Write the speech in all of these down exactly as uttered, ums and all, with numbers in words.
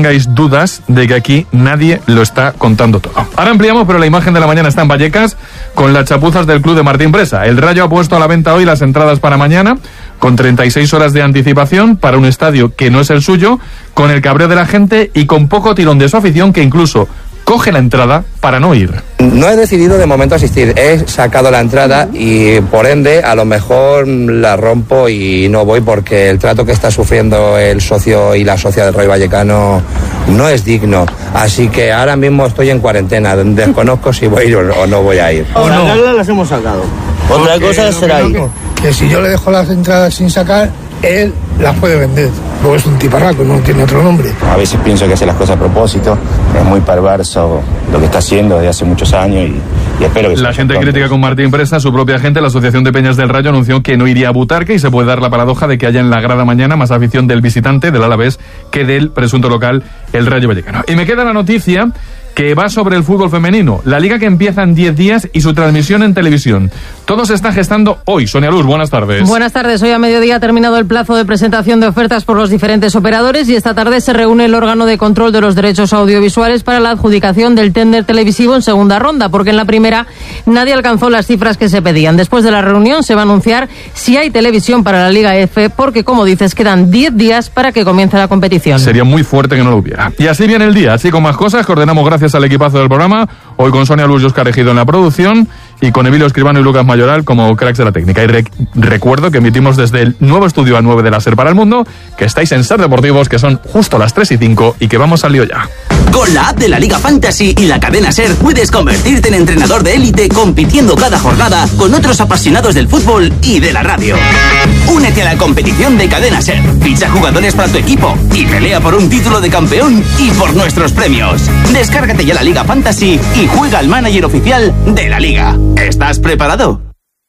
tengáis dudas de que aquí nadie lo está contando todo. Ahora ampliamos, pero la imagen de la mañana está en Vallecas con las chapuzas del club de Martín Presa. El Rayo ha puesto a la venta hoy las entradas para mañana con treinta y seis horas de anticipación para un estadio que no es el suyo, con el cabreo de la gente y con poco tirón de su afición, que incluso coge la entrada para no ir. No he decidido de momento asistir, he sacado la entrada y por ende a lo mejor la rompo y no voy, porque el trato que está sufriendo el socio y la socia del Rayo Vallecano no es digno. Así que ahora mismo estoy en cuarentena, desconozco si voy a ir o no voy a ir. ¿O no? Las hemos sacado. Otra Porque cosa será ir. Que, que si yo le dejo las entradas sin sacar, él las puede vender. Luego es un tiparraco, no tiene otro nombre. A veces pienso que hace las cosas a propósito. Es muy perverso lo que está haciendo desde hace muchos años y, y espero que... La gente pronto. Crítica con Martín Presa, su propia gente, la Asociación de Peñas del Rayo anunció que no iría a Butarque, y se puede dar la paradoja de que haya en la grada mañana más afición del visitante, del Alavés, que del presunto local, el Rayo Vallecano. Y me queda la noticia que va sobre el fútbol femenino. La liga que empieza en diez días y su transmisión en televisión. Todo se está gestando hoy. Sonia Luz, buenas tardes. Buenas tardes. Hoy a mediodía ha terminado el plazo de presentación de ofertas por los diferentes operadores y esta tarde se reúne el órgano de control de los derechos audiovisuales para la adjudicación del ténder televisivo en segunda ronda, porque en la primera nadie alcanzó las cifras que se pedían. Después de la reunión se va a anunciar si hay televisión para la Liga F, porque, como dices, quedan diez días para que comience la competición. Sería muy fuerte que no lo hubiera. Y así viene el día, así con más cosas que ordenamos gracias al equipazo del programa, hoy con Sonia Luz y Óscar Ejido en la producción y con Emilio Escribano y Lucas Mayoral como cracks de la técnica. Y rec- recuerdo que emitimos desde el nuevo estudio A nueve de la SER para el mundo, que estáis en SER Deportivos, que son justo las tres y cinco y que vamos al lío ya. Con la app de la Liga Fantasy y la cadena SER puedes convertirte en entrenador de élite compitiendo cada jornada con otros apasionados del fútbol y de la radio. Únete a la competición de cadena SER, ficha jugadores para tu equipo y pelea por un título de campeón y por nuestros premios. Descárgate ya la Liga Fantasy y juega al manager oficial de la Liga. ¿Estás preparado?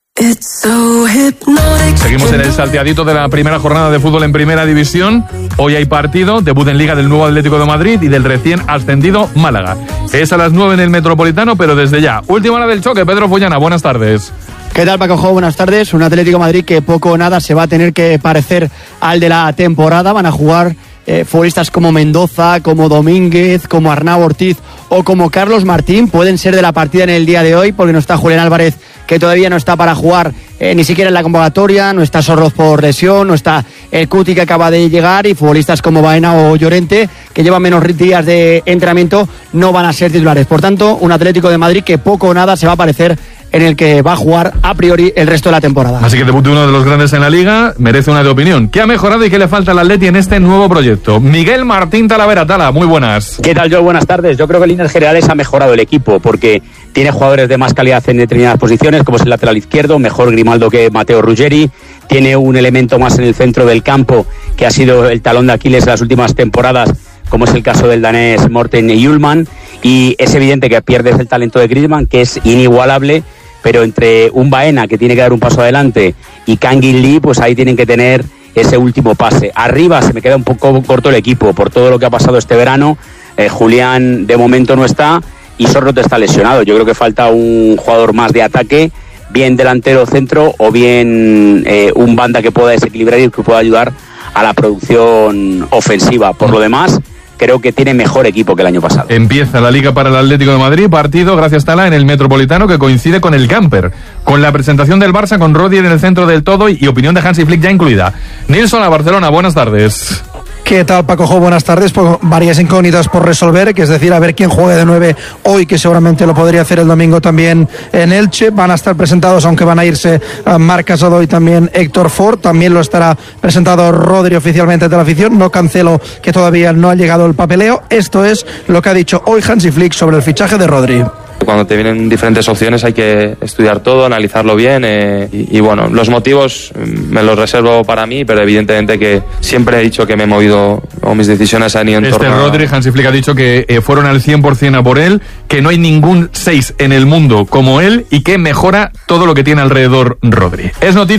Seguimos en el salteadito de la primera jornada de fútbol en Primera División. Hoy hay partido, debut en Liga del nuevo Atlético de Madrid y del recién ascendido Málaga. Es a las nueve en el Metropolitano, pero desde ya. Última hora del choque, Pedro Fullana, buenas tardes. ¿Qué tal, Paco Jo? Buenas tardes. Un Atlético de Madrid que poco o nada se va a tener que parecer al de la temporada. Van a jugar eh, futbolistas como Mendoza, como Domínguez, como Arnau Ortiz o como Carlos Martín. Pueden ser de la partida en el día de hoy, porque no está Julián Álvarez, que todavía no está para jugar eh, ni siquiera en la convocatoria, no está Sorroz por lesión, no está el Cuti, que acaba de llegar, y futbolistas como Baena o Llorente, que llevan menos días de entrenamiento, no van a ser titulares. Por tanto, un Atlético de Madrid que poco o nada se va a parecer en el que va a jugar a priori el resto de la temporada. Así que debut de uno de los grandes en la Liga merece una de opinión. ¿Qué ha mejorado y qué le falta al Atleti en este nuevo proyecto? Miguel Martín Talavera. Tala, muy buenas. ¿Qué tal, Joe? Buenas tardes. Yo creo que en líneas generales ha mejorado el equipo, porque tiene jugadores de más calidad en determinadas posiciones, como es el lateral izquierdo, mejor Grimaldo que Matteo Ruggeri. Tiene un elemento más en el centro del campo, que ha sido el talón de Aquiles en las últimas temporadas, como es el caso del danés Morten Hjulmand. Y es evidente que pierdes el talento de Griezmann, que es inigualable, pero entre un Baena, que tiene que dar un paso adelante, y Kangin Lee, pues ahí tienen que tener ese último pase. Arriba se me queda un poco corto el equipo por todo lo que ha pasado este verano. eh, Julián de momento no está y Sorroz está lesionado. Yo creo que falta un jugador más de ataque, bien delantero centro o bien eh, un banda que pueda desequilibrar y que pueda ayudar a la producción ofensiva. Por lo demás, creo que tiene mejor equipo que el año pasado. Empieza la Liga para el Atlético de Madrid, partido, gracias Tala, en el Metropolitano, que coincide con el Camper, con la presentación del Barça, con Rodri en el centro del todo y, y opinión de Hansi Flick ya incluida. Nilsson a Barcelona, buenas tardes. ¿Qué tal, Paco Jo? Buenas tardes. Pues varias incógnitas por resolver, que es decir, a ver quién juegue de nueve hoy, que seguramente lo podría hacer el domingo también en Elche. Van a estar presentados, aunque van a irse uh, Marc Casado y también Héctor Ford. También lo estará presentado Rodri oficialmente de la afición. No Cancelo, que todavía no ha llegado el papeleo. Esto es lo que ha dicho hoy Hansi Flick sobre el fichaje de Rodri. Cuando te vienen diferentes opciones hay que estudiar todo, analizarlo bien eh, y, y bueno, los motivos me los reservo para mí, pero evidentemente que siempre he dicho que me he movido o mis decisiones han ido en este torno a... Rodri, Hansi Flick ha dicho que eh, fueron al cien por ciento a por él, que no hay ningún seis en el mundo como él y que mejora todo lo que tiene alrededor Rodri. Es noticia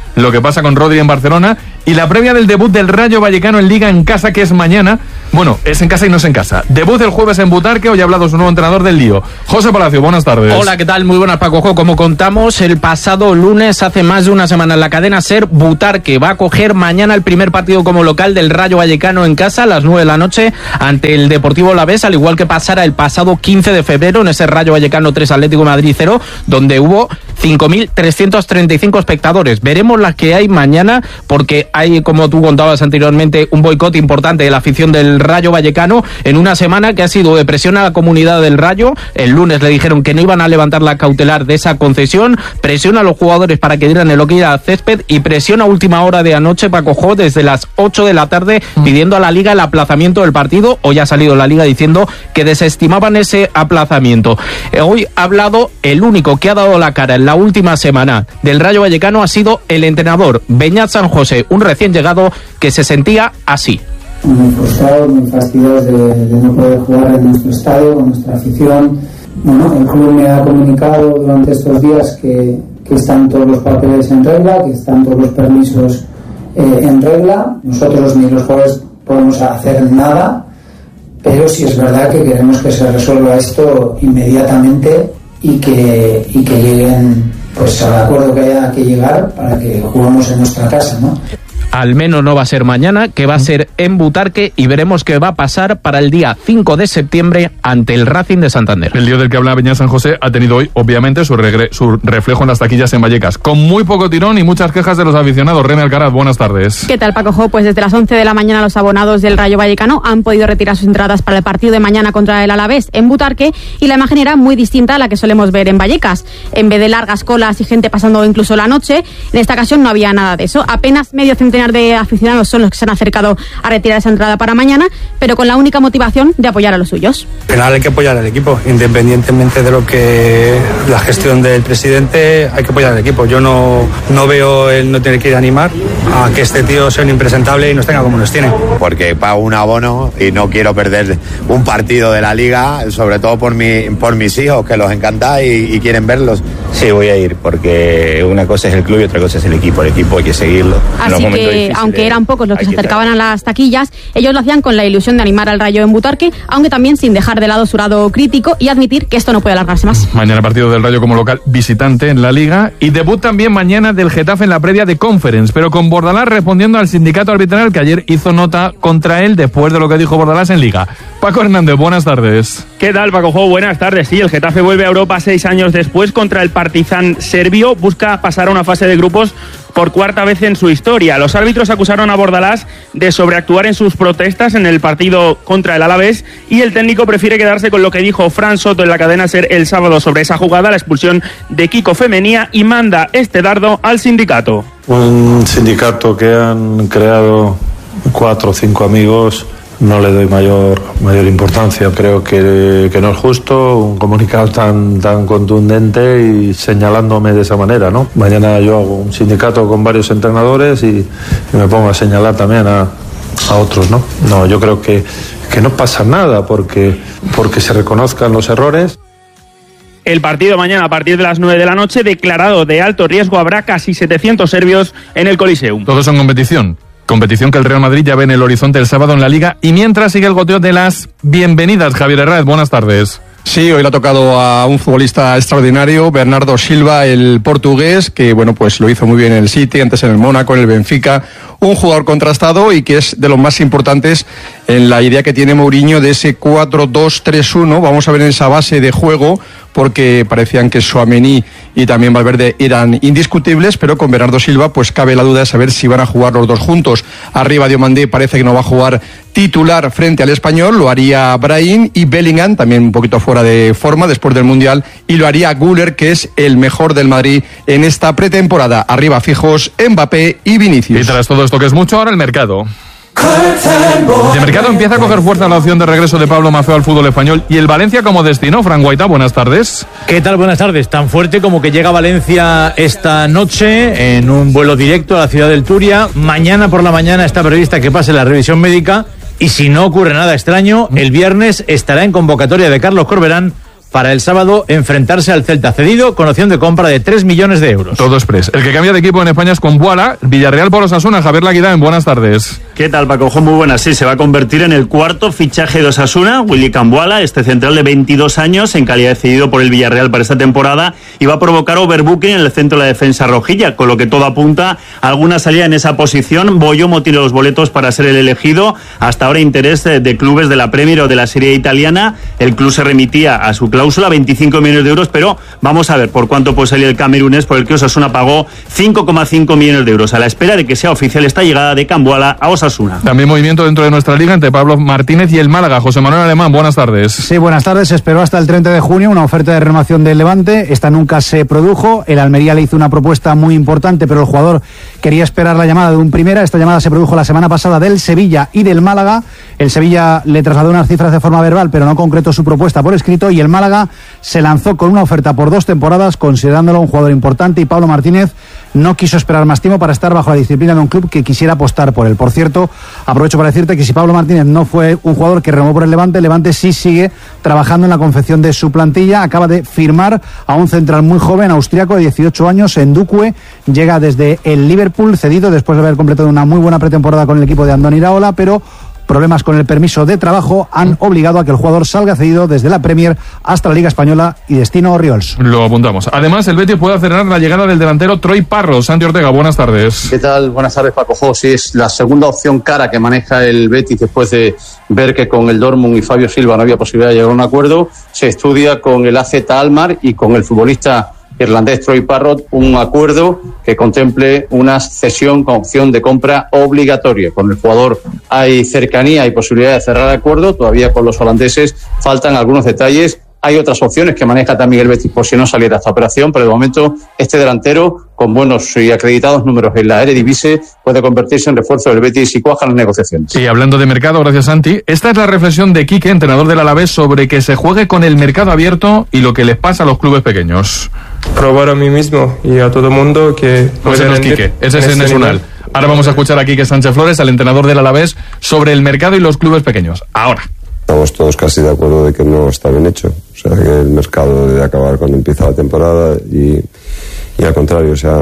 lo que pasa con Rodri en Barcelona y la previa del debut del Rayo Vallecano en Liga en casa, que es mañana. Bueno, es en casa y no es en casa. Debut el jueves en Butarque, hoy ha hablado su nuevo entrenador del lío. José Palacio, buenas tardes. Hola, ¿qué tal? Muy buenas, Paco. Como contamos, el pasado lunes, hace más de una semana, en la cadena SER, Butarque va a coger mañana el primer partido como local del Rayo Vallecano en casa a las nueve de la noche ante el Deportivo Alavés, al igual que pasara el pasado quince de febrero en ese Rayo Vallecano tres Atlético de Madrid cero, donde hubo cinco mil trescientos treinta y cinco espectadores. Veremos las que hay mañana, porque hay, como tú contabas anteriormente, un boicot importante de la afición del Rayo Vallecano en una semana que ha sido de presión a la comunidad del Rayo. El lunes le dijeron que no iban a levantar la cautelar de esa concesión, presión a los jugadores para que dieran el ok al césped y presión a última hora de anoche, Paco Jo, desde las ocho de la tarde, pidiendo a la Liga el aplazamiento del partido. Hoy ha salido la Liga diciendo que desestimaban ese aplazamiento. Hoy ha hablado el único que ha dado la cara en la última semana del Rayo Vallecano, ha sido el entrenador Beñat San José, un recién llegado que se sentía así. Muy frustrados, muy fastidiados de, de no poder jugar en nuestro estadio, con nuestra afición. Bueno, el club me ha comunicado durante estos días que, que están todos los papeles en regla, que están todos los permisos eh, en regla. Nosotros ni los jugadores podemos hacer nada, pero sí es verdad que queremos que se resuelva esto inmediatamente y que, y que lleguen pues al acuerdo que haya que llegar para que juguemos en nuestra casa, ¿no? Al menos no va a ser mañana, que va a ser en Butarque, y veremos qué va a pasar para el día cinco de septiembre ante el Racing de Santander. El lío del que hablaba Beñat San José ha tenido hoy, obviamente, su, regre- su reflejo en las taquillas en Vallecas, con muy poco tirón y muchas quejas de los aficionados. Remy Alcaraz, buenas tardes. ¿Qué tal, Paco Jo? Pues desde las once de la mañana los abonados del Rayo Vallecano han podido retirar sus entradas para el partido de mañana contra el Alavés en Butarque, y la imagen era muy distinta a la que solemos ver en Vallecas. En vez de largas colas y gente pasando incluso la noche, en esta ocasión no había nada de eso. Apenas medio centenar de aficionados son los que se han acercado a retirar esa entrada para mañana, pero con la única motivación de apoyar a los suyos. Al final hay que apoyar al equipo, independientemente de lo que la gestión del presidente, hay que apoyar al equipo. Yo no, no veo el no tener que ir a animar a que este tío sea un impresentable y nos tenga como nos tiene. Porque pago un abono y no quiero perder un partido de la Liga, sobre todo por, mi, por mis hijos, que los encanta y, y quieren verlos. Sí, voy a ir, porque una cosa es el club y otra cosa es el equipo. El equipo hay que seguirlo. Así que, aunque eran pocos los que se acercaban a las taquillas, ellos lo hacían con la ilusión de animar al Rayo en Butarque, aunque también sin dejar de lado su lado crítico y admitir que esto no puede alargarse más. Mañana partido del Rayo como local visitante en la Liga, y debut también mañana del Getafe en la previa de Conference, pero con Bordalás respondiendo al sindicato arbitral que ayer hizo nota contra él después de lo que dijo Bordalás en Liga. Paco Hernández, buenas tardes. ¿Qué tal, Paco Jo? Buenas tardes. Sí, el Getafe vuelve a Europa seis años después contra el Partizan serbio. Busca pasar a una fase de grupos por cuarta vez en su historia. Los árbitros acusaron a Bordalás de sobreactuar en sus protestas en el partido contra el Alavés, y el técnico prefiere quedarse con lo que dijo Fran Soto en la cadena SER el sábado sobre esa jugada, la expulsión de Kiko Femenía, y manda este dardo al sindicato. Un sindicato que han creado cuatro o cinco amigos. No le doy mayor mayor importancia. Creo que, que no es justo un comunicado tan tan contundente y señalándome de esa manera, ¿no? Mañana yo hago un sindicato con varios entrenadores y, y me pongo a señalar también a, a otros, ¿no? No, yo creo que, que no pasa nada porque, porque se reconozcan los errores. El partido mañana a partir de las nueve de la noche, declarado de alto riesgo, habrá casi setecientos serbios en el Coliseum. Todos son competición. Competición que el Real Madrid ya ve en el horizonte el sábado en la Liga, y mientras sigue el goteo de las bienvenidas. Javier Herráez, buenas tardes. Sí, hoy le ha tocado a un futbolista extraordinario, Bernardo Silva, el portugués, que bueno, pues lo hizo muy bien en el City, antes en el Mónaco, en el Benfica. Un jugador contrastado y que es de los más importantes en la idea que tiene Mourinho de ese cuatro dos tres uno. Vamos a ver en esa base de juego, porque parecían que Tchouaméni y también Valverde eran indiscutibles, pero con Bernardo Silva pues cabe la duda de saber si van a jugar los dos juntos. Arriba Diomandé parece que no va a jugar titular frente al Español, lo haría Brahim, y Bellingham también un poquito fuera de forma después del Mundial, y lo haría Güler, que es el mejor del Madrid en esta pretemporada. Arriba fijos Mbappé y Vinicius. Y tras todo esto que es mucho, ahora el mercado. De mercado empieza a coger fuerza la opción de regreso de Pablo Maffeo al fútbol español, y el Valencia como destino. Fran Guaita, buenas tardes. ¿Qué tal? Buenas tardes. Tan fuerte como que llega a Valencia esta noche en un vuelo directo a la ciudad del Turia. Mañana por la mañana está prevista que pase la revisión médica, y si no ocurre nada extraño, el viernes estará en convocatoria de Carlos Corberán para el sábado enfrentarse al Celta, cedido con opción de compra de tres millones de euros. Todo express. El que cambia de equipo en España es con Buala, Villarreal por Osasuna. Javier Laguidán, buenas tardes. ¿Qué tal, Paco? Muy buenas. Sí, se va a convertir en el cuarto fichaje de Osasuna, Willy Cambuala, este central de veintidós años, en calidad de cedido por el Villarreal para esta temporada, y va a provocar overbooking en el centro de la defensa rojilla, con lo que todo apunta a alguna salida en esa posición. Boyomo tiene los boletos para ser el elegido. Hasta ahora interés de, de clubes de la Premier o de la Serie italiana. El club se remitía a su cláusula, veinticinco millones de euros, pero vamos a ver por cuánto puede salir el camerunés, por el que Osasuna pagó cinco coma cinco millones de euros, a la espera de que sea oficial esta llegada de Cambuala a Osasuna. También movimiento dentro de nuestra liga entre Pablo Martínez y el Málaga. José Manuel Alemán, buenas tardes. Sí, buenas tardes. Se esperó hasta el treinta de junio una oferta de renovación del Levante. Esta nunca se produjo. El Almería le hizo una propuesta muy importante, pero el jugador quería esperar la llamada de un primera. Esta llamada se produjo la semana pasada del Sevilla y del Málaga. El Sevilla le trasladó unas cifras de forma verbal, pero no concretó su propuesta por escrito, y el Málaga se lanzó con una oferta por dos temporadas, considerándolo un jugador importante, y Pablo Martínez no quiso esperar más tiempo para estar bajo la disciplina de un club que quisiera apostar por él. Por cierto, aprovecho para decirte que si Pablo Martínez no fue un jugador que renovó por el Levante, el Levante sí sigue trabajando en la confección de su plantilla. Acaba de firmar a un central muy joven, austriaco, de dieciocho años, Endukwe. Llega desde el Liverpool, cedido después de haber completado una muy buena pretemporada con el equipo de Andoni Iraola, pero problemas con el permiso de trabajo han obligado a que el jugador salga cedido desde la Premier hasta la Liga Española y destino Oriols. Lo apuntamos. Además, el Betis puede acelerar la llegada del delantero Troy Parros. Santi Ortega, buenas tardes. ¿Qué tal? Buenas tardes, Paco Jo. Sí, es la segunda opción cara que maneja el Betis después de ver que con el Dortmund y Fabio Silva no había posibilidad de llegar a un acuerdo. Se estudia con el A Z Alkmaar y con el futbolista irlandés Troy Parrott un acuerdo que contemple una cesión con opción de compra obligatoria. Con el jugador hay cercanía y posibilidad de cerrar acuerdo. Todavía con los holandeses faltan algunos detalles. Hay otras opciones que maneja también el Betis por si no saliera esta operación, pero de momento este delantero, con buenos y acreditados números en la Eredivisie, puede convertirse en refuerzo del Betis si cuajan las negociaciones. Y hablando de mercado, gracias Santi, esta es la reflexión de Quique, entrenador del Alavés, sobre que se juegue con el mercado abierto y lo que les pasa a los clubes pequeños. Probar a mí mismo y a todo el mundo que... No, ese no es Quique, ese es en Esunal. Ahora vamos a escuchar a Quique Sánchez Flores, al entrenador del Alavés, sobre el mercado y los clubes pequeños. Ahora. Estamos todos casi de acuerdo de que no está bien hecho. O sea, que el mercado debe acabar cuando empieza la temporada y, y al contrario. O sea,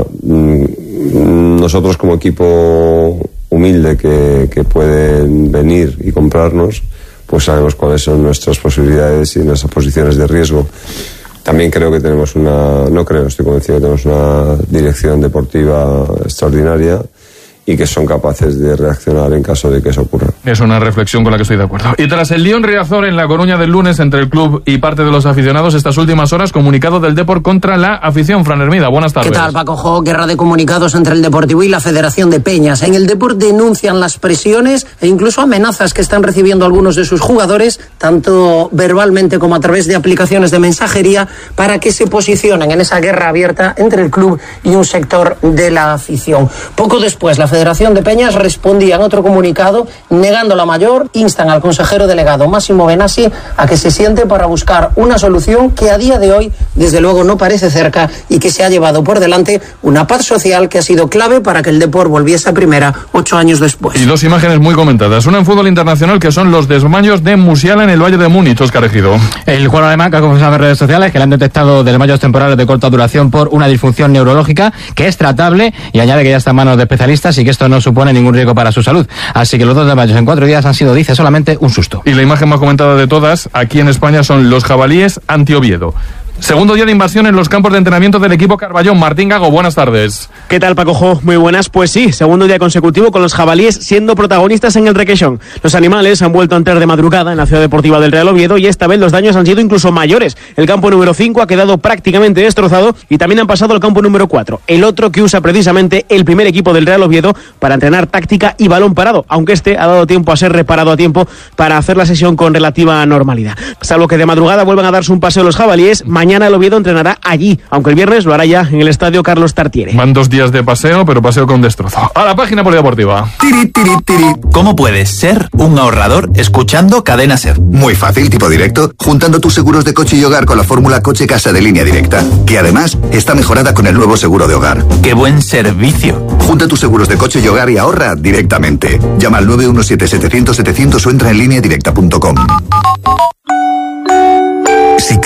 mmm, nosotros como equipo humilde que, que pueden venir y comprarnos, pues sabemos cuáles son nuestras posibilidades y nuestras posiciones de riesgo. También creo que tenemos una, no creo, estoy convencido que tenemos una dirección deportiva extraordinaria y que son capaces de reaccionar en caso de que eso ocurra. Es una reflexión con la que estoy de acuerdo. Y tras el lío en Riazor en La Coruña del lunes entre el club y parte de los aficionados, estas últimas horas, comunicado del Depor contra la afición. Fran Hermida, buenas tardes. ¿Qué tal, Paco Jo? Guerra de comunicados entre el Deportivo y la Federación de Peñas. En el Depor denuncian las presiones e incluso amenazas que están recibiendo algunos de sus jugadores, tanto verbalmente como a través de aplicaciones de mensajería, para que se posicionen en esa guerra abierta entre el club y un sector de la afición. Poco después, la Federación de Peñas respondía en otro comunicado negando la mayor, instan al consejero delegado Máximo Benassi a que se siente para buscar una solución que a día de hoy desde luego no parece cerca y que se ha llevado por delante una paz social que ha sido clave para que el Depor volviese a primera ocho años después. Y dos imágenes muy comentadas, una en fútbol internacional que son los desmayos de Musiala en el Valle de Múnich. Óscar Ejido. El jugador alemán que ha confesado en redes sociales que le han detectado desmayos temporales de corta duración por una disfunción neurológica que es tratable, y añade que ya está en manos de especialistas y que esto no supone ningún riesgo para su salud. Así que los dos desmayos en cuatro días han sido, dice, solamente un susto. Y la imagen más comentada de todas aquí en España son los jabalíes anti-Oviedo. Segundo día de invasión en los campos de entrenamiento del equipo Carballón. Martín Gago, buenas tardes. ¿Qué tal, Paco Jo? Muy buenas. Pues sí, segundo día consecutivo con los jabalíes siendo protagonistas en el Requeixón. Los animales han vuelto a entrar de madrugada en la ciudad deportiva del Real Oviedo y esta vez los daños han sido incluso mayores. El campo número cinco ha quedado prácticamente destrozado y también han pasado al campo número cuatro, el otro que usa precisamente el primer equipo del Real Oviedo para entrenar táctica y balón parado, aunque este ha dado tiempo a ser reparado a tiempo para hacer la sesión con relativa normalidad. Salvo que de madrugada vuelvan a darse un paseo los jabalíes, mañana el Oviedo entrenará allí, aunque el viernes lo hará ya en el estadio Carlos Tartiere. Van dos días de paseo, pero paseo con destrozo. A la página polideportiva. Tiri, tiri, tiri. ¿Cómo puedes ser un ahorrador escuchando Cadena Ser? Muy fácil, tipo directo, juntando tus seguros de coche y hogar con la fórmula Coche Casa de Línea Directa, que además está mejorada con el nuevo seguro de hogar. ¡Qué buen servicio! Junta tus seguros de coche y hogar y ahorra directamente. Llama al nueve uno siete, setecientos, setecientos o entra en línea directa punto com. Si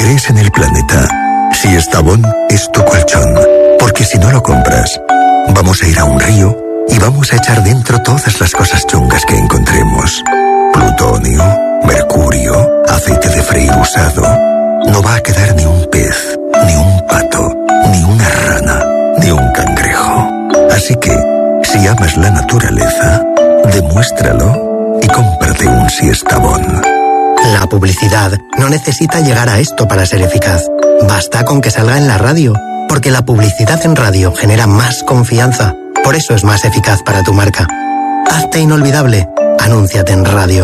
crees en el planeta, Siestabón es tu colchón. Porque si no lo compras, vamos a ir a un río y vamos a echar dentro todas las cosas chungas que encontremos. Plutonio, mercurio, aceite de freír usado. No va a quedar ni un pez, ni un pato, ni una rana, ni un cangrejo. Así que, si amas la naturaleza, demuéstralo y cómprate un Siestabón. La publicidad no necesita llegar a esto para ser eficaz. Basta con que salga en la radio, porque la publicidad en radio genera más confianza. Por eso es más eficaz para tu marca. Hazte inolvidable. Anúnciate en radio.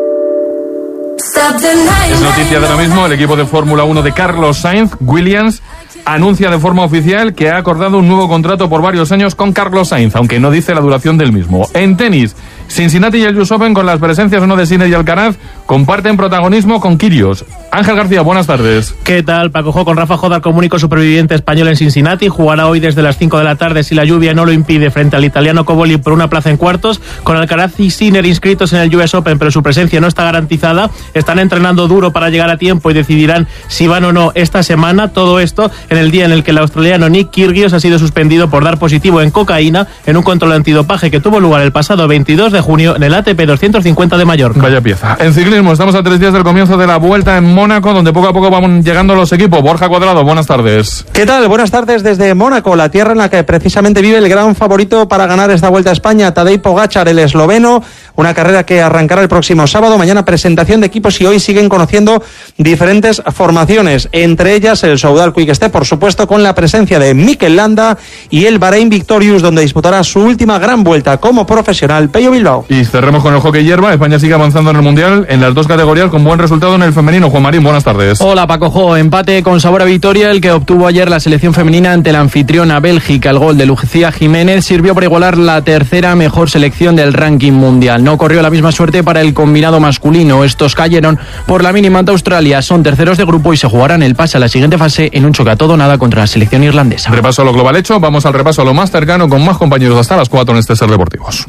Es noticia de ahora mismo, el equipo de Fórmula uno de Carlos Sainz, Williams, anuncia de forma oficial que ha acordado un nuevo contrato por varios años con Carlos Sainz, aunque no dice la duración del mismo. En tenis, Cincinnati y el U S Open, con las presencias o no de Sinner y Alcaraz, comparten protagonismo con Kyrgios. Ángel García, buenas tardes. ¿Qué tal, Paco? Con Rafa Jodar como único superviviente español en Cincinnati. Jugará hoy desde las cinco de la tarde si la lluvia no lo impide frente al italiano Cobolli por una plaza en cuartos. Con Alcaraz y Sinner inscritos en el U S Open, pero su presencia no está garantizada. Están entrenando duro para llegar a tiempo y decidirán si van o no esta semana. Todo esto en el día en el que el australiano Nick Kyrgios ha sido suspendido por dar positivo en cocaína en un control antidopaje que tuvo lugar el pasado veintidós de junio en el A T P doscientos cincuenta de Mallorca. Vaya pieza. En ciclismo, estamos a tres días del comienzo de la Vuelta en Mónaco, donde poco a poco van llegando los equipos. Borja Cuadrado, buenas tardes. ¿Qué tal? Buenas tardes desde Mónaco, la tierra en la que precisamente vive el gran favorito para ganar esta Vuelta a España, Tadej Pogačar, el esloveno. Una carrera que arrancará el próximo sábado. Mañana presentación de equipos y hoy siguen conociendo diferentes formaciones, entre ellas el Soudal Quick Step, por supuesto, con la presencia de Mikel Landa, y el Bahrein Victorious, donde disputará su última gran vuelta como profesional, Pello Bilbao. Y cerremos con el hockey hierba. España sigue avanzando en el Mundial en las dos categorías con buen resultado en el femenino. Juan Marín, buenas tardes. Hola, Paco Jo. Empate con sabor a victoria el que obtuvo ayer la selección femenina ante la anfitriona Bélgica. El gol de Lucía Jiménez sirvió para igualar la tercera mejor selección del ranking mundial. No corrió la misma suerte para el combinado masculino. Estos cayeron por la mínima ante Australia. Son terceros de grupo y se jugarán el pase a la siguiente fase en un choque a todo nada contra la selección irlandesa. Repaso a lo global hecho. Vamos al repaso a lo más cercano con más compañeros hasta las cuatro en este Ser Deportivos.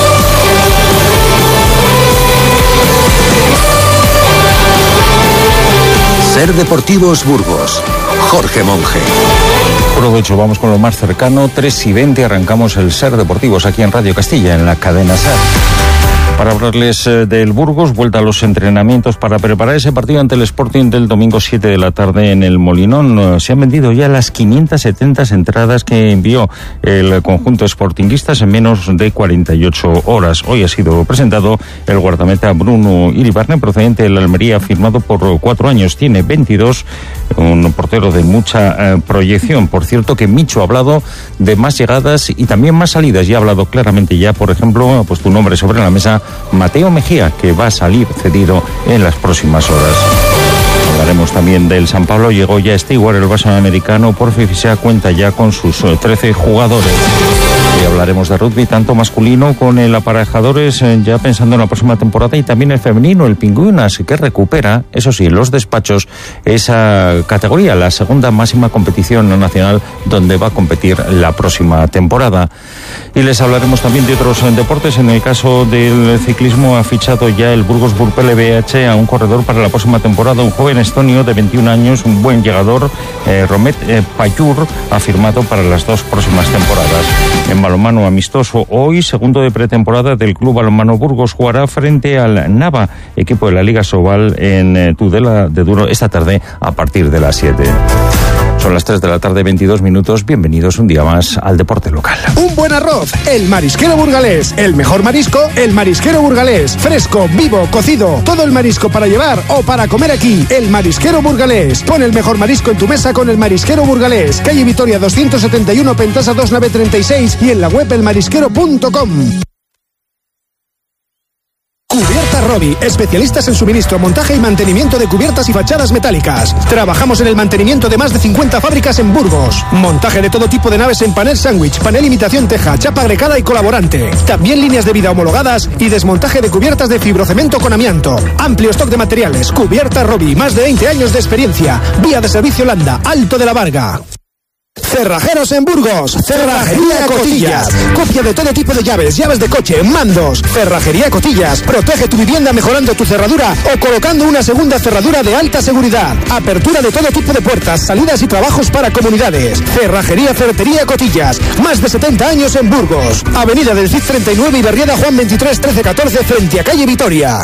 Ser Deportivos Burgos. Jorge Monge. Provecho, vamos con lo más cercano. tres y veinte arrancamos el Ser Deportivos aquí en Radio Castilla, en la cadena Ser. Para hablarles eh, del Burgos, vuelta a los entrenamientos para preparar ese partido ante el Sporting del domingo siete de la tarde en el Molinón. Eh, se han vendido ya las quinientas setenta entradas que envió el conjunto sportinguistas en menos de cuarenta y ocho horas. Hoy ha sido presentado el guardameta Bruno Iribarne, procedente de la Almería, firmado por cuatro años. Tiene veintidós, un portero de mucha eh, proyección. Por cierto que Micho ha hablado de más llegadas y también más salidas. Ya ha hablado claramente ya, por ejemplo, ha puesto un nombre sobre la mesa, Mateo Mejía, que va a salir cedido en las próximas horas. Hablaremos también del San Pablo. Llegó ya Stewart, el base americano, por Fifisea, cuenta ya con sus trece jugadores. Y hablaremos de rugby, tanto masculino con el aparejadores, eh, ya pensando en la próxima temporada, y también el femenino, el Pingüinas, que recupera, eso sí, los despachos, esa categoría, la segunda máxima competición nacional donde va a competir la próxima temporada. Y les hablaremos también de otros eh, deportes. En el caso del ciclismo, ha fichado ya el Burgos Burpele B H a un corredor para la próxima temporada, un joven estonio de veintiún años, un buen llegador, eh, Romet eh, Payur, ha firmado para las dos próximas temporadas. En balonmano amistoso, hoy, segundo de pretemporada del Club Balonmano Burgos, jugará frente al Nava, equipo de la Liga Sobal, en eh, Tudela de Duro, esta tarde a partir de las siete. Son las tres de la tarde, veintidós minutos. Bienvenidos un día más al deporte local. Un buen arroz, el marisquero burgalés. El mejor marisco, el marisquero burgalés. Fresco, vivo, cocido. Todo el marisco para llevar o para comer aquí. El marisquero burgalés. Pon el mejor marisco en tu mesa con el marisquero burgalés. Calle Vitoria doscientos setenta y uno, Pentasa dos nueve treinta y seis y en la web el marisquero punto com. Cubierta Robi, especialistas en suministro, montaje y mantenimiento de cubiertas y fachadas metálicas. Trabajamos en el mantenimiento de más de cincuenta fábricas en Burgos. Montaje de todo tipo de naves en panel sándwich, panel imitación teja, chapa agregada y colaborante. También líneas de vida homologadas y desmontaje de cubiertas de fibrocemento con amianto. Amplio stock de materiales. Cubierta Robi, más de veinte años de experiencia. Vía de servicio Landa, Alto de la Varga. Cerrajeros en Burgos. Cerrajería Cotillas. Copia de todo tipo de llaves, llaves de coche, mandos. Cerrajería Cotillas. Protege tu vivienda mejorando tu cerradura o colocando una segunda cerradura de alta seguridad. Apertura de todo tipo de puertas, salidas y trabajos para comunidades. Cerrajería Ferretería Cotillas. Más de setenta años en Burgos. Avenida del Cid treinta y nueve y Barriada Juan veintitrés trece catorce frente a calle Vitoria.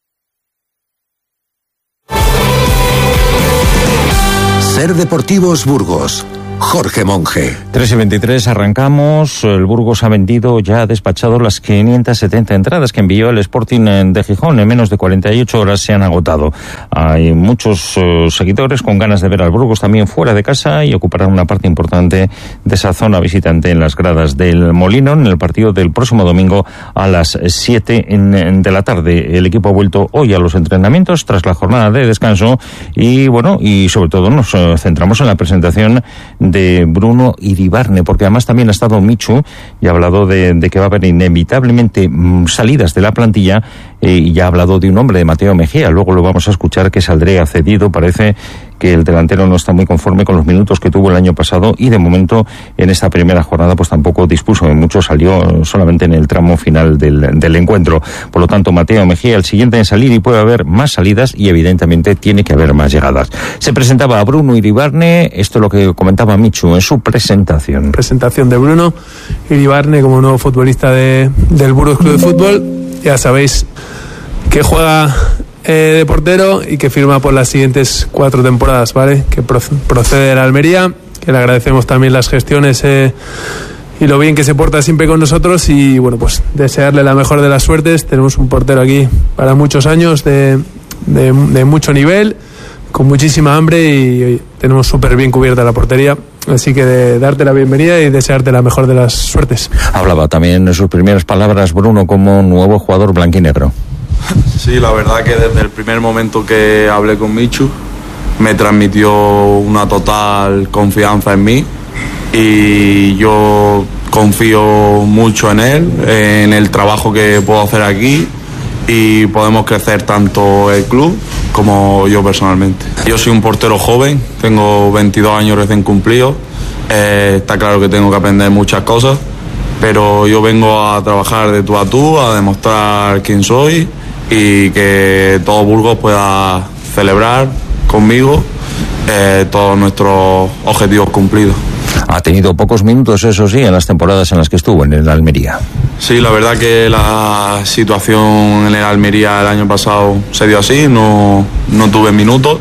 Ser Deportivos Burgos. Jorge Monge. tres y veintitrés arrancamos. El Burgos ha vendido, ya ha despachado las quinientas setenta entradas que envió el Sporting de Gijón. En menos de cuarenta y ocho horas se han agotado. Hay muchos uh, seguidores con ganas de ver al Burgos también fuera de casa y ocuparán una parte importante de esa zona visitante en las gradas del Molino en el partido del próximo domingo a las siete de la tarde. El equipo ha vuelto hoy a los entrenamientos tras la jornada de descanso y bueno, y sobre todo nos uh, centramos en la presentación de Bruno Iribarne, porque además también ha estado Michu y ha hablado de, de que va a haber inevitablemente mmm, salidas de la plantilla eh, y ya ha hablado de un hombre, de Mateo Mejía. Luego lo vamos a escuchar, que saldría cedido. Parece que el delantero no está muy conforme con los minutos que tuvo el año pasado y de momento en esta primera jornada pues tampoco dispuso de mucho, salió solamente en el tramo final del, del encuentro. Por lo tanto, Mateo Mejía el siguiente en salir y puede haber más salidas y evidentemente tiene que haber más llegadas. Se presentaba a Bruno Iribarne, esto es lo que comentaba Michu en su presentación. Presentación de Bruno Iribarne como nuevo futbolista de, del Burgos Club de Fútbol. Ya sabéis que juega Eh, de portero y que firma por las siguientes cuatro temporadas, ¿vale? Que procede de la Almería, que le agradecemos también las gestiones eh, y lo bien que se porta siempre con nosotros y bueno, pues desearle la mejor de las suertes. Tenemos un portero aquí para muchos años de, de, de mucho nivel, con muchísima hambre y, y tenemos súper bien cubierta la portería. Así que de darte la bienvenida y desearte la mejor de las suertes. Hablaba también en sus primeras palabras Bruno como nuevo jugador blanquinegro. Sí, la verdad que desde el primer momento que hablé con Michu me transmitió una total confianza en mí y yo confío mucho en él, en el trabajo que puedo hacer aquí y podemos crecer tanto el club como yo personalmente. Yo soy un portero joven, tengo veintidós años recién cumplidos, eh, está claro que tengo que aprender muchas cosas, pero yo vengo a trabajar de tú a tú, a demostrar quién soy y que todo Burgos pueda celebrar conmigo eh, todos nuestros objetivos cumplidos. Ha tenido pocos minutos, eso sí, en las temporadas en las que estuvo en el Almería. Sí, la verdad que la situación en el Almería el año pasado se dio así, no, no tuve minutos,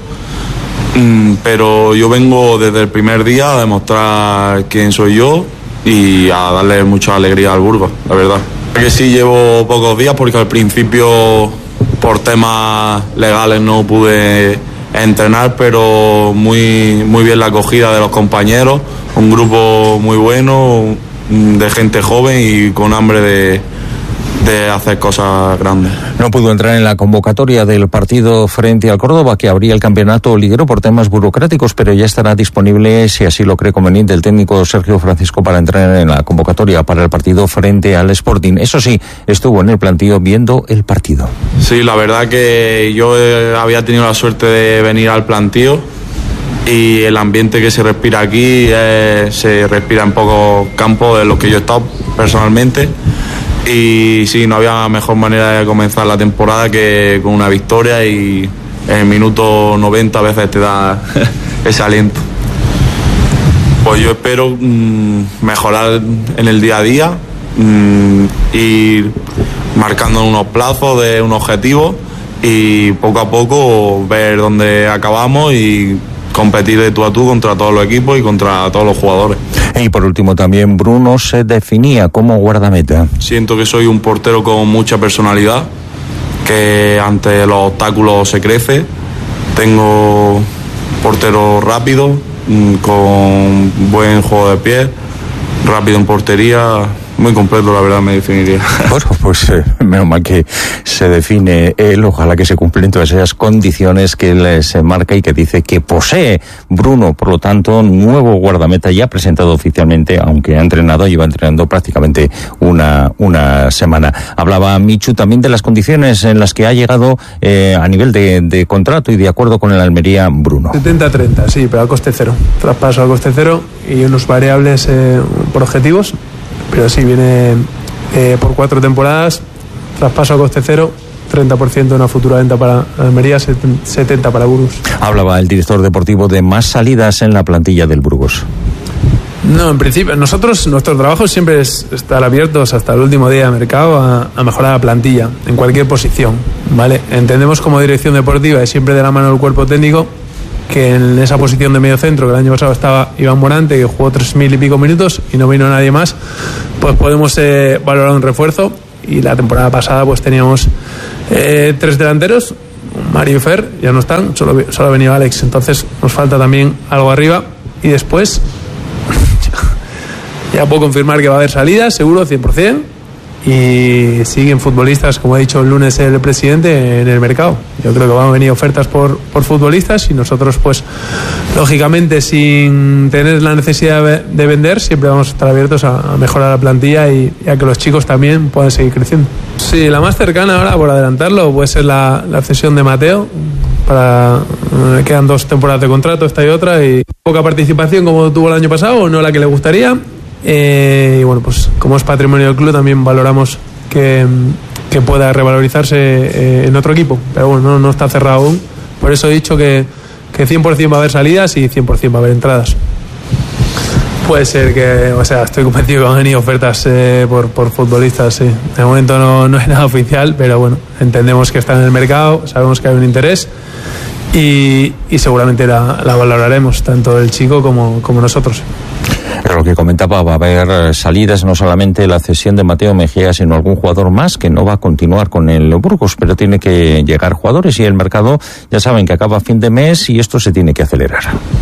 pero yo vengo desde el primer día a demostrar quién soy yo y a darle mucha alegría al Burgos, la verdad. Que sí llevo pocos días porque al principio por temas legales no pude entrenar, pero muy, muy bien la acogida de los compañeros, un grupo muy bueno, de gente joven y con hambre de, de hacer cosas grandes. No pudo entrar en la convocatoria del partido frente al Córdoba, que abría el campeonato liguero por temas burocráticos, pero ya estará disponible, si así lo cree conveniente, el técnico Sergio Francisco para entrar en la convocatoria para el partido frente al Sporting. Eso sí, estuvo en el plantío viendo el partido. Sí, la verdad que yo eh, había tenido la suerte de venir al plantío y el ambiente que se respira aquí eh, se respira en pocos campos de los que yo he estado personalmente. Y sí, no había mejor manera de comenzar la temporada que con una victoria y en el minuto noventa a veces te da ese aliento. Pues yo espero mmm, mejorar en el día a día, mmm, ir marcando unos plazos de un objetivo y poco a poco ver dónde acabamos y competir de tú a tú contra todos los equipos y contra todos los jugadores. Y por último también Bruno se definía como guardameta. Siento que soy un portero con mucha personalidad, que ante los obstáculos se crece. Tengo portero rápido, con buen juego de pie, rápido en portería Muy completo, la verdad, me definiría. Bueno, pues eh, menos mal que se define él, ojalá que se cumplen todas esas condiciones que él se marca y que dice que posee Bruno. Por lo tanto, nuevo guardameta ya presentado oficialmente, aunque ha entrenado, lleva entrenando prácticamente una, una semana. Hablaba Michu también de las condiciones en las que ha llegado eh, a nivel de, de contrato y de acuerdo con el Almería Bruno. setenta treinta, sí, pero a coste cero. Traspaso a coste cero y unos variables eh, por objetivos. Pero sí, viene eh, por cuatro temporadas, traspaso a coste cero, treinta por ciento de una futura venta para Almería, setenta por ciento para Burgos. Hablaba el director deportivo de más salidas en la plantilla del Burgos. No, en principio, nosotros, nuestro trabajo siempre es estar abiertos hasta el último día de mercado a, a mejorar la plantilla, en cualquier posición, ¿vale? Entendemos como dirección deportiva y siempre de la mano del cuerpo técnico que en esa posición de medio centro, que el año pasado estaba Iván Morante, que jugó tres mil y pico minutos y no vino nadie más, pues podemos eh, valorar un refuerzo. Y la temporada pasada pues teníamos eh, tres delanteros, Mario y Fer, ya no están, solo, solo ha venido Alex, entonces nos falta también algo arriba. Y después ya puedo confirmar que va a haber salidas, seguro, cien por ciento. Y siguen futbolistas, como ha dicho el lunes el presidente, en el mercado. Yo creo que van a venir ofertas por, por futbolistas y nosotros, pues, lógicamente, sin tener la necesidad de vender, siempre vamos a estar abiertos a, a mejorar la plantilla y, y a que los chicos también puedan seguir creciendo. Sí, la más cercana ahora, por adelantarlo, puede ser la, la cesión de Mateo. Para, eh, quedan dos temporadas de contrato, esta y otra, y poca participación como tuvo el año pasado, no la que le gustaría. Eh, y bueno, pues como es patrimonio del club también valoramos que, que pueda revalorizarse eh, en otro equipo, pero bueno, no, no está cerrado aún. Por eso he dicho que, que cien por ciento va a haber salidas y cien por ciento va a haber entradas. Puede ser que, o sea, estoy convencido que han venido ofertas eh, por, por futbolistas, sí. De momento no, no es nada oficial, pero bueno, entendemos que están en el mercado, sabemos que hay un interés y, y seguramente la, la valoraremos, tanto el chico como, como nosotros. Pero lo que comentaba, va a haber salidas, no solamente la cesión de Mateo Mejía, sino algún jugador más que no va a continuar con el Burgos, pero tiene que llegar jugadores y el mercado, ya saben que acaba a fin de mes y esto se tiene que acelerar.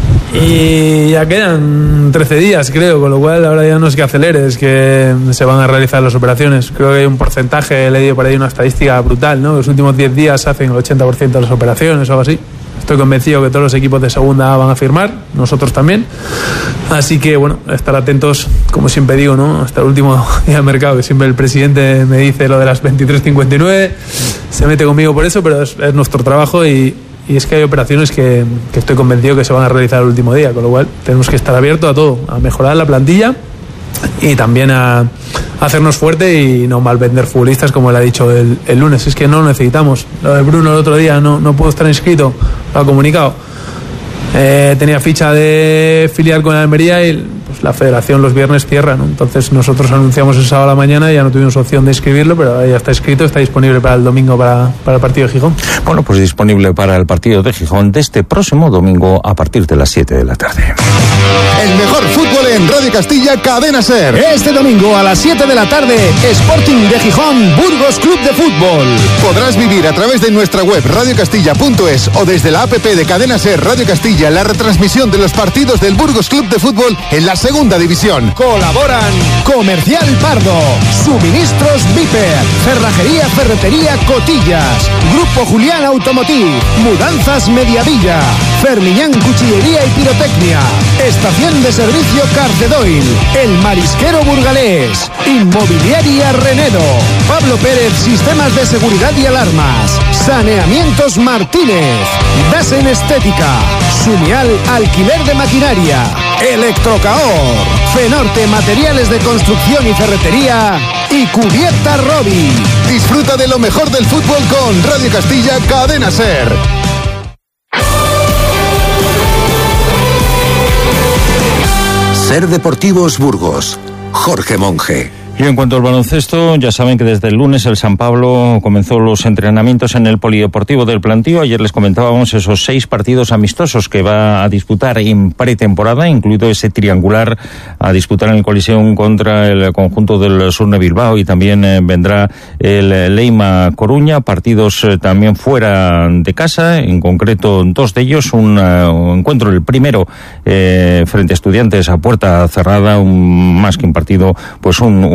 Y ya quedan trece días, creo, con lo cual ahora ya no es que acelere, es que se van a realizar las operaciones. Creo que hay un porcentaje, he leído por ahí una estadística brutal, ¿no? Los últimos diez días se hacen el ochenta por ciento de las operaciones o algo así. Estoy convencido que todos los equipos de segunda van a firmar, nosotros también. Así que, bueno, estar atentos, como siempre digo, ¿no? Hasta el último día del mercado, que siempre el presidente me dice lo de las veintitrés cincuenta y nueve, se mete conmigo por eso, pero es, es nuestro trabajo y, y es que hay operaciones que, que estoy convencido que se van a realizar el último día, con lo cual tenemos que estar abiertos a todo, a mejorar la plantilla y también a hacernos fuerte y no mal vender futbolistas, como le ha dicho el, el lunes. Es que no lo necesitamos. Lo de Bruno el otro día no, no puedo estar inscrito, lo ha comunicado. Eh, tenía ficha de filial con la Almería y pues, la federación los viernes cierra, ¿no? Entonces nosotros anunciamos el sábado a la mañana y ya no tuvimos opción de inscribirlo, pero ahora ya está inscrito, está disponible para el domingo para, para el partido de Gijón. Bueno, pues disponible para el partido de Gijón de este próximo domingo a partir de las siete de la tarde. El mejor fútbol en Radio Castilla, Cadena SER. Este domingo a las siete de la tarde, Sporting de Gijón, Burgos Club de Fútbol. Podrás vivir a través de nuestra web radio castilla punto es o desde la app de Cadena SER Radio Castilla la retransmisión de los partidos del Burgos Club de Fútbol en la segunda división. Colaboran Comercial Pardo, Suministros Viper, Cerrajería Ferretería Cotillas, Grupo Julián Automotiv, Mudanzas Mediavilla, Fermiñán Cuchillería y Pirotecnia, Estación de Servicio Carcedoil, El Marisquero Burgalés, Inmobiliaria Renedo, Pablo Pérez Sistemas de Seguridad y Alarmas, Saneamientos Martínez, Dasen Estética, Sumial Alquiler de Maquinaria, Electrocaor, Fenorte Materiales de Construcción y Ferretería y Cubierta Robi. Disfruta de lo mejor del fútbol con Radio Castilla, Cadena SER. SER Deportivos Burgos, Jorge Monge. Y en cuanto al baloncesto, ya saben que desde el lunes el San Pablo comenzó los entrenamientos en el Polideportivo del Plantío. Ayer les comentábamos esos seis partidos amistosos que va a disputar en pretemporada, incluido ese triangular a disputar en el Coliseum contra el conjunto del Surne Bilbao, y también eh, vendrá el Leima Coruña, partidos eh, también fuera de casa, en concreto dos de ellos, un, uh, un encuentro, el primero eh, frente a Estudiantes a puerta cerrada, un, más que un partido, pues un, un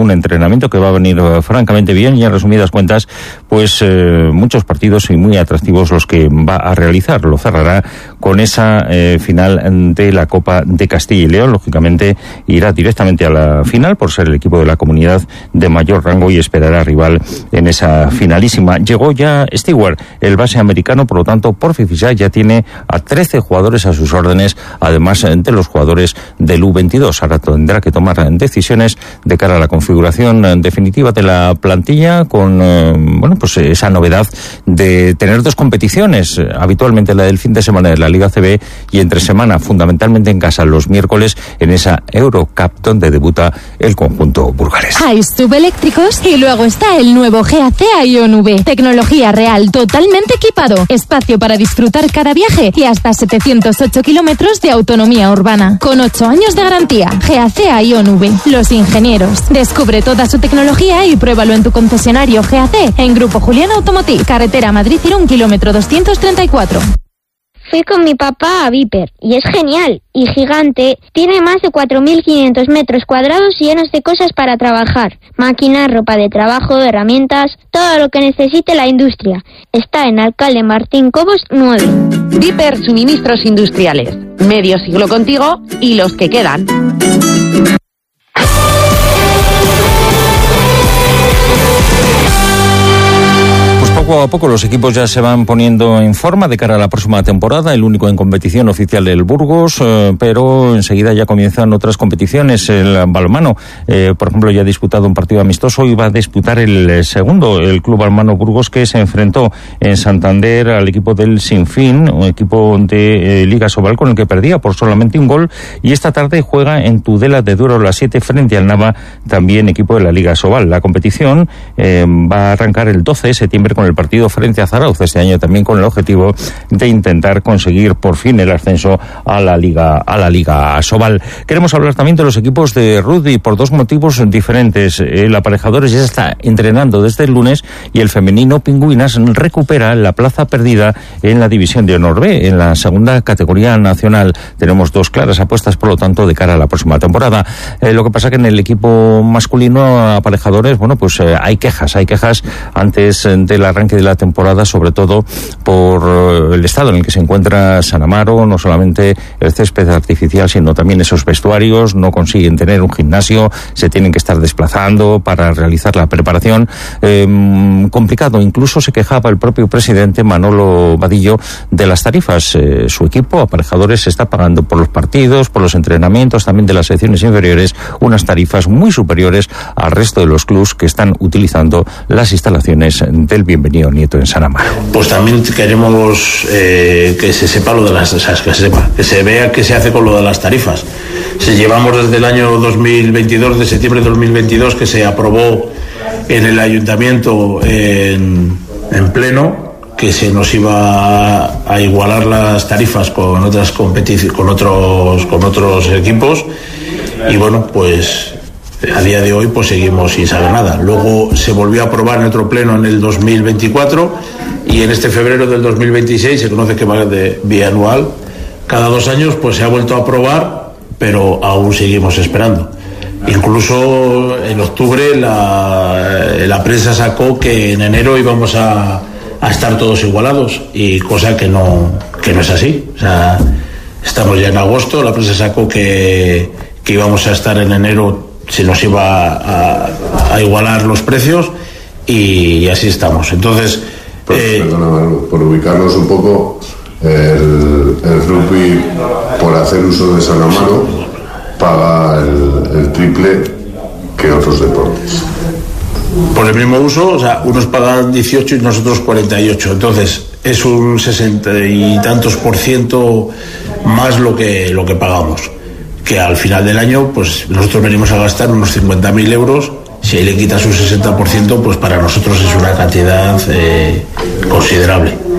un entrenamiento que va a venir uh, francamente bien y en resumidas cuentas, pues eh, muchos partidos y muy atractivos los que va a realizar. Lo cerrará con esa eh, final de la Copa de Castilla y León. Lógicamente irá directamente a la final por ser el equipo de la comunidad de mayor rango y esperará rival en esa finalísima. Llegó ya Stewart, el base americano, por lo tanto, Porfiriza ya tiene a trece jugadores a sus órdenes, además de los jugadores del U veintidós. Ahora tendrá que tomar decisiones de cara a la configuración definitiva de la plantilla con, eh, bueno, pues esa novedad de tener dos competiciones, habitualmente la del fin de semana de la Liga C B y entre semana, fundamentalmente en casa los miércoles, en esa Eurocup donde debuta el conjunto burgalés. Hay subeléctricos y luego está el nuevo G A C Ion V. Tecnología real, totalmente equipado, espacio para disfrutar cada viaje y hasta setecientos ocho kilómetros de autonomía urbana. Con ocho años de garantía. G A C Ion V. Los ingenieros. Descubre toda su tecnología y pruébalo en tu concesionario G A C en Grupo Julián Automotive, carretera Madrid-Irún, kilómetro doscientos treinta y cuatro. Fui con mi papá a Viper y es genial y gigante. Tiene más de cuatro mil quinientos metros cuadrados llenos de cosas para trabajar. Máquinas, ropa de trabajo, herramientas, todo lo que necesite la industria. Está en Alcalde Martín Cobos nueve. Viper Suministros Industriales. Medio siglo contigo y los que quedan. Poco a poco los equipos ya se van poniendo en forma de cara a la próxima temporada, el único en competición oficial del Burgos, eh, pero enseguida ya comienzan otras competiciones. El balonmano, eh, por ejemplo, ya ha disputado un partido amistoso y va a disputar el segundo, el Club Balonmano Burgos, que se enfrentó en Santander al equipo del Sinfín, un equipo de eh, Liga Sobal con el que perdía por solamente un gol, y esta tarde juega en Tudela de Duero a las siete frente al Nava, también equipo de la Liga Sobal. La competición eh, va a arrancar el doce de septiembre con el partido frente a Zarauz, este año también con el objetivo de intentar conseguir por fin el ascenso a la Liga a la Liga Sobal. Queremos hablar también de los equipos de rugby por dos motivos diferentes. El Aparejadores ya está entrenando desde el lunes y el femenino Pingüinas recupera la plaza perdida en la División de Honor B, en la segunda categoría nacional. Tenemos dos claras apuestas, por lo tanto, de cara a la próxima temporada. Eh, lo que pasa que en el equipo masculino Aparejadores, bueno, pues eh, hay quejas, hay quejas antes del arranque de la temporada, sobre todo por el estado en el que se encuentra San Amaro, no solamente el césped artificial, sino también esos vestuarios. No consiguen tener un gimnasio, se tienen que estar desplazando para realizar la preparación. Eh, complicado, incluso se quejaba el propio presidente Manolo Vadillo de las tarifas. Eh, su equipo, Aparejadores, se está pagando por los partidos, por los entrenamientos, también de las secciones inferiores, unas tarifas muy superiores al resto de los clubs que están utilizando las instalaciones del Bienvenido Nieto en San Amaro. Pues también queremos eh, que se sepa lo de las, o sea, que se sepa, que se vea qué se hace con lo de las tarifas. Si llevamos desde el año dos mil veintidós, de septiembre de dos mil veintidós, que se aprobó en el ayuntamiento en, en pleno, que se nos iba a igualar las tarifas con otras competiciones, con otros, con otros equipos, y bueno, pues a día de hoy pues seguimos sin saber nada. Luego se volvió a aprobar en otro pleno en el dos mil veinticuatro y en este febrero del dos mil veintiséis, se conoce que va de bianual, cada dos años pues se ha vuelto a aprobar, pero aún seguimos esperando. Incluso en octubre la, la prensa sacó que en enero íbamos a, a estar todos igualados, y cosa que no, que no es así. O sea, estamos ya en agosto, la prensa sacó que, que íbamos a estar en enero, se nos iba a, a igualar los precios, y así estamos. Entonces, pues, eh, perdona, por ubicarnos un poco, el, el rugby, por hacer uso de San Amaro, paga el, el triple que otros deportes. Por el mismo uso, o sea, unos pagan dieciocho y nosotros cuarenta y ocho. Entonces, es un sesenta y tantos por ciento más lo que, lo que pagamos. Que al final del año, pues nosotros venimos a gastar unos cincuenta mil euros. Si ahí le quitas un sesenta por ciento, pues para nosotros es una cantidad eh, considerable.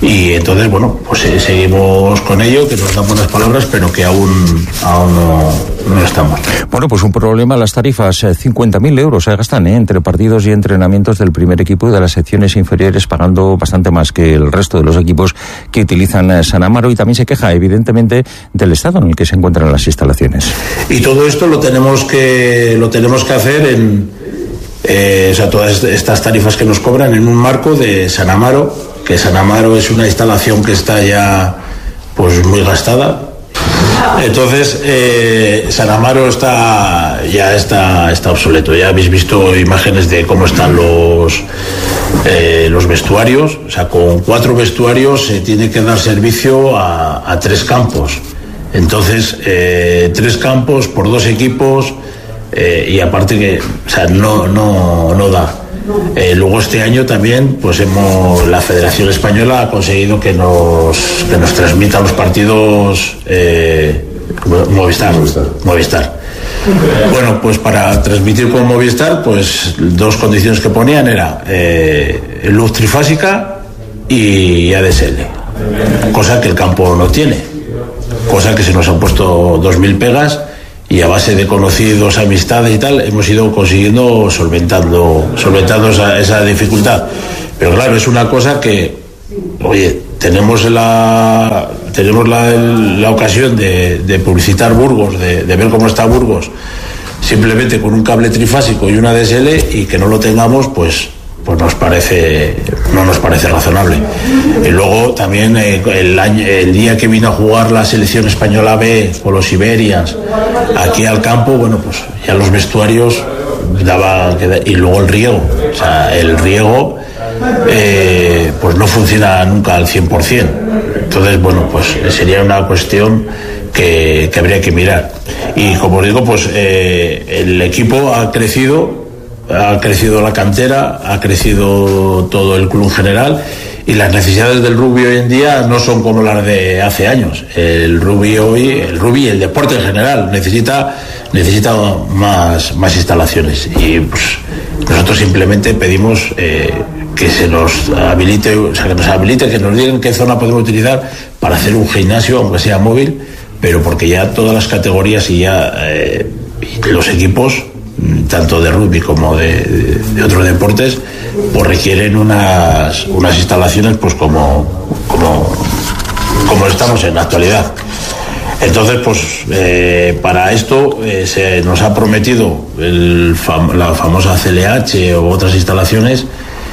Y entonces, bueno, pues eh, seguimos con ello, que nos dan buenas palabras, pero que aún, aún no, no estamos. Bueno, pues un problema, las tarifas, eh, cincuenta mil euros se gastan eh, entre partidos y entrenamientos del primer equipo y de las secciones inferiores, pagando bastante más que el resto de los equipos que utilizan eh, San Amaro, y también se queja, evidentemente, del estado en el que se encuentran las instalaciones. Y todo esto lo tenemos que, lo tenemos que hacer en, eh, o sea, todas estas tarifas que nos cobran en un marco de San Amaro, que San Amaro es una instalación que está ya pues muy gastada. Entonces eh, San Amaro está ya está está obsoleto. Ya habéis visto imágenes de cómo están los eh, los vestuarios. O sea, con cuatro vestuarios se tiene que dar servicio a, a tres campos. Entonces eh, tres campos por dos equipos, eh, y aparte que, o sea, no no no da. Eh, luego este año también, pues hemos, la Federación Española ha conseguido que nos que nos transmita los partidos eh, Movistar, Movistar. Movistar. Bueno, pues para transmitir con Movistar, pues dos condiciones que ponían era eh, luz trifásica y A D S L, cosa que el campo no tiene, cosa que se nos han puesto dos mil pegas. Y a base de conocidos, amistades y tal, hemos ido consiguiendo solventando, solventando esa, esa dificultad. Pero claro, es una cosa que, oye, tenemos la tenemos la, la ocasión de, de publicitar Burgos, de, de ver cómo está Burgos, simplemente con un cable trifásico y una A D S L, y que no lo tengamos, pues pues nos parece no nos parece razonable. Y luego también eh, el año, el día que vino a jugar la selección española B con los Iberians aquí al campo, bueno, pues ya los vestuarios daba, y luego el riego, o sea, el riego eh, pues no funciona nunca al cien por ciento. Entonces, bueno, pues sería una cuestión que, que habría que mirar. Y como os digo, pues eh, el equipo ha crecido, ha crecido la cantera, ha crecido todo el club en general, y las necesidades del rugby hoy en día no son como las de hace años. El rugby hoy, el rugby y el deporte en general necesita necesita más, más instalaciones, y pues nosotros simplemente pedimos eh, que se nos habilite, o sea, que nos habilite, que nos digan qué zona podemos utilizar para hacer un gimnasio, aunque sea móvil, pero porque ya todas las categorías y ya eh, y los equipos, tanto de rugby como de, de, de otros deportes, pues requieren unas unas instalaciones pues como como como estamos en la actualidad. Entonces, pues eh, para esto eh, se nos ha prometido el fam la famosa C L H o otras instalaciones,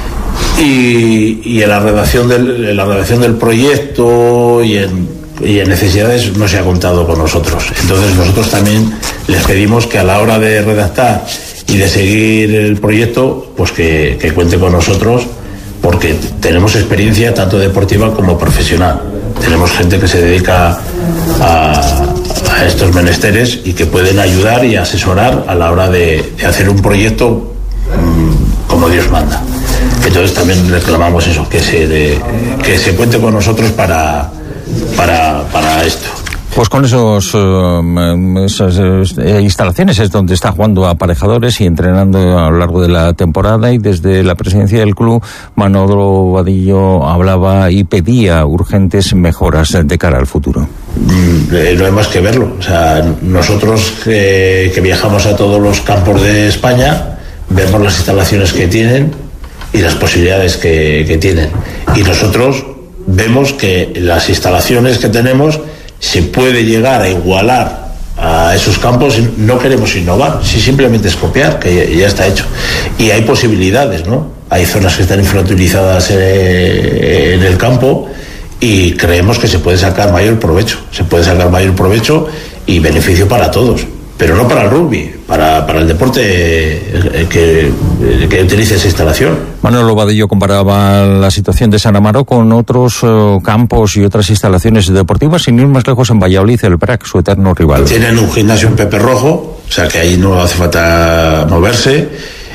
y, y en la redacción del en la redacción del proyecto y en y en necesidades no se ha contado con nosotros. Entonces nosotros también les pedimos que a la hora de redactar y de seguir el proyecto, pues que, que cuente con nosotros, porque tenemos experiencia tanto deportiva como profesional. Tenemos gente que se dedica a, a estos menesteres y que pueden ayudar y asesorar a la hora de, de hacer un proyecto mmm, como Dios manda. Entonces también reclamamos eso, que se, de, que se cuente con nosotros para Para, para esto. Pues con esos, uh, esas uh, instalaciones es donde está jugando aparejadores y entrenando a lo largo de la temporada, y desde la presidencia del club Manolo Vadillo hablaba y pedía urgentes mejoras de cara al futuro. Mm, eh, no hay más que verlo. O sea, nosotros eh, que viajamos a todos los campos de España, vemos las instalaciones que tienen y las posibilidades que, que tienen. Y nosotros vemos que las instalaciones que tenemos se puede llegar a igualar a esos campos. No queremos innovar, si simplemente es copiar, que ya, ya está hecho. Y hay posibilidades, ¿no? Hay zonas que están infrautilizadas eh, en el campo, y creemos que se puede sacar mayor provecho, se puede sacar mayor provecho y beneficio para todos. Pero no para el rugby, para, para el deporte que, que utilice esa instalación. Manolo Vadillo comparaba la situación de San Amaro con otros uh, campos y otras instalaciones deportivas, sin ir más lejos, en Valladolid, el P R A C, su eterno rival. Tienen un gimnasio en Pepe Rojo, o sea que ahí no hace falta moverse.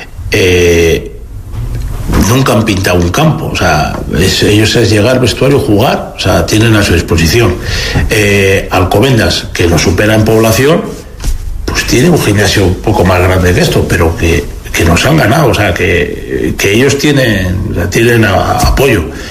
Eh, nunca han pintado un campo, o sea, es, ellos es llegar, vestuario, jugar, o sea, tienen a su disposición. Eh, Alcobendas, que nos supera en población, pues tiene un gimnasio un poco más grande que esto, pero que, que nos han ganado, o sea, que, que ellos tienen, tienen a, apoyo.